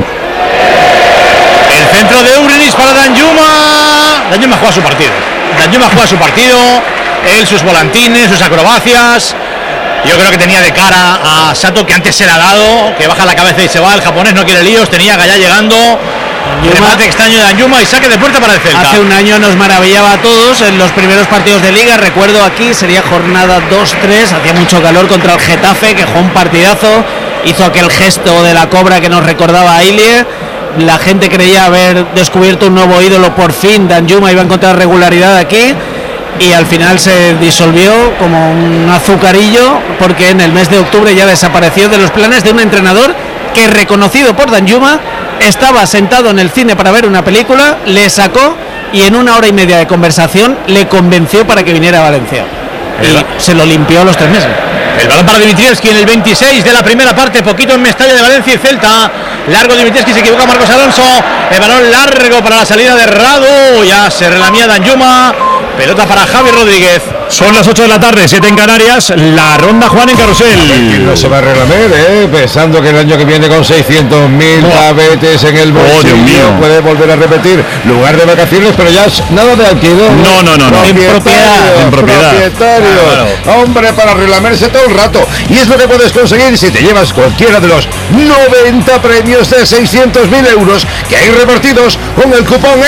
El centro de Urinis para Danjuma. Danjuma juega su partido. Danjuma juega su partido. Él, sus volantines, sus acrobacias. Yo creo que tenía de cara a Sato, que antes se le ha dado, que baja la cabeza y se va. El japonés no quiere líos. Tenía Gallá llegando. Remate extraño de Danjuma y saque de puerta para el Celta. Hace un año nos maravillaba a todos en los primeros partidos de Liga. Recuerdo aquí, sería jornada dos tres. Hacía mucho calor contra el Getafe, que jugó un partidazo. Hizo aquel gesto de la cobra que nos recordaba a Ilie. La gente creía haber descubierto un nuevo ídolo por fin. Danjuma iba a encontrar regularidad aquí y al final se disolvió como un azucarillo, porque en el mes de octubre ya desapareció de los planes de un entrenador que, reconocido por Danjuma, estaba sentado en el cine para ver una película, le sacó y en una hora y media de conversación le convenció para que viniera a Valencia y se lo limpió a los tres meses. El balón para Dimitrievski en el veintiséis de la primera parte, poquito en Mestalla de Valencia y Celta. Largo Dimitrievski, se equivoca Marcos Alonso. El balón largo para la salida de Radu. Ya se relamía Danjuma. Pelota para Javi Rodríguez. Son las ocho de la tarde, siete en Canarias. La ronda Juan en Carrusel. No se va a relamer, ¿eh? Pensando que el año que viene con seiscientos mil tabetes en el bolsillo, oh, Dios mío, puede volver a repetir lugar de vacaciones, pero ya es nada de alquiler. No, no, no, no. En propiedad. En propiedad. Propietarios. Claro. Hombre, para relamerse todo el rato. Y es lo que puedes conseguir si te llevas cualquiera de los noventa premios de seiscientos mil euros que hay repartidos con el cupón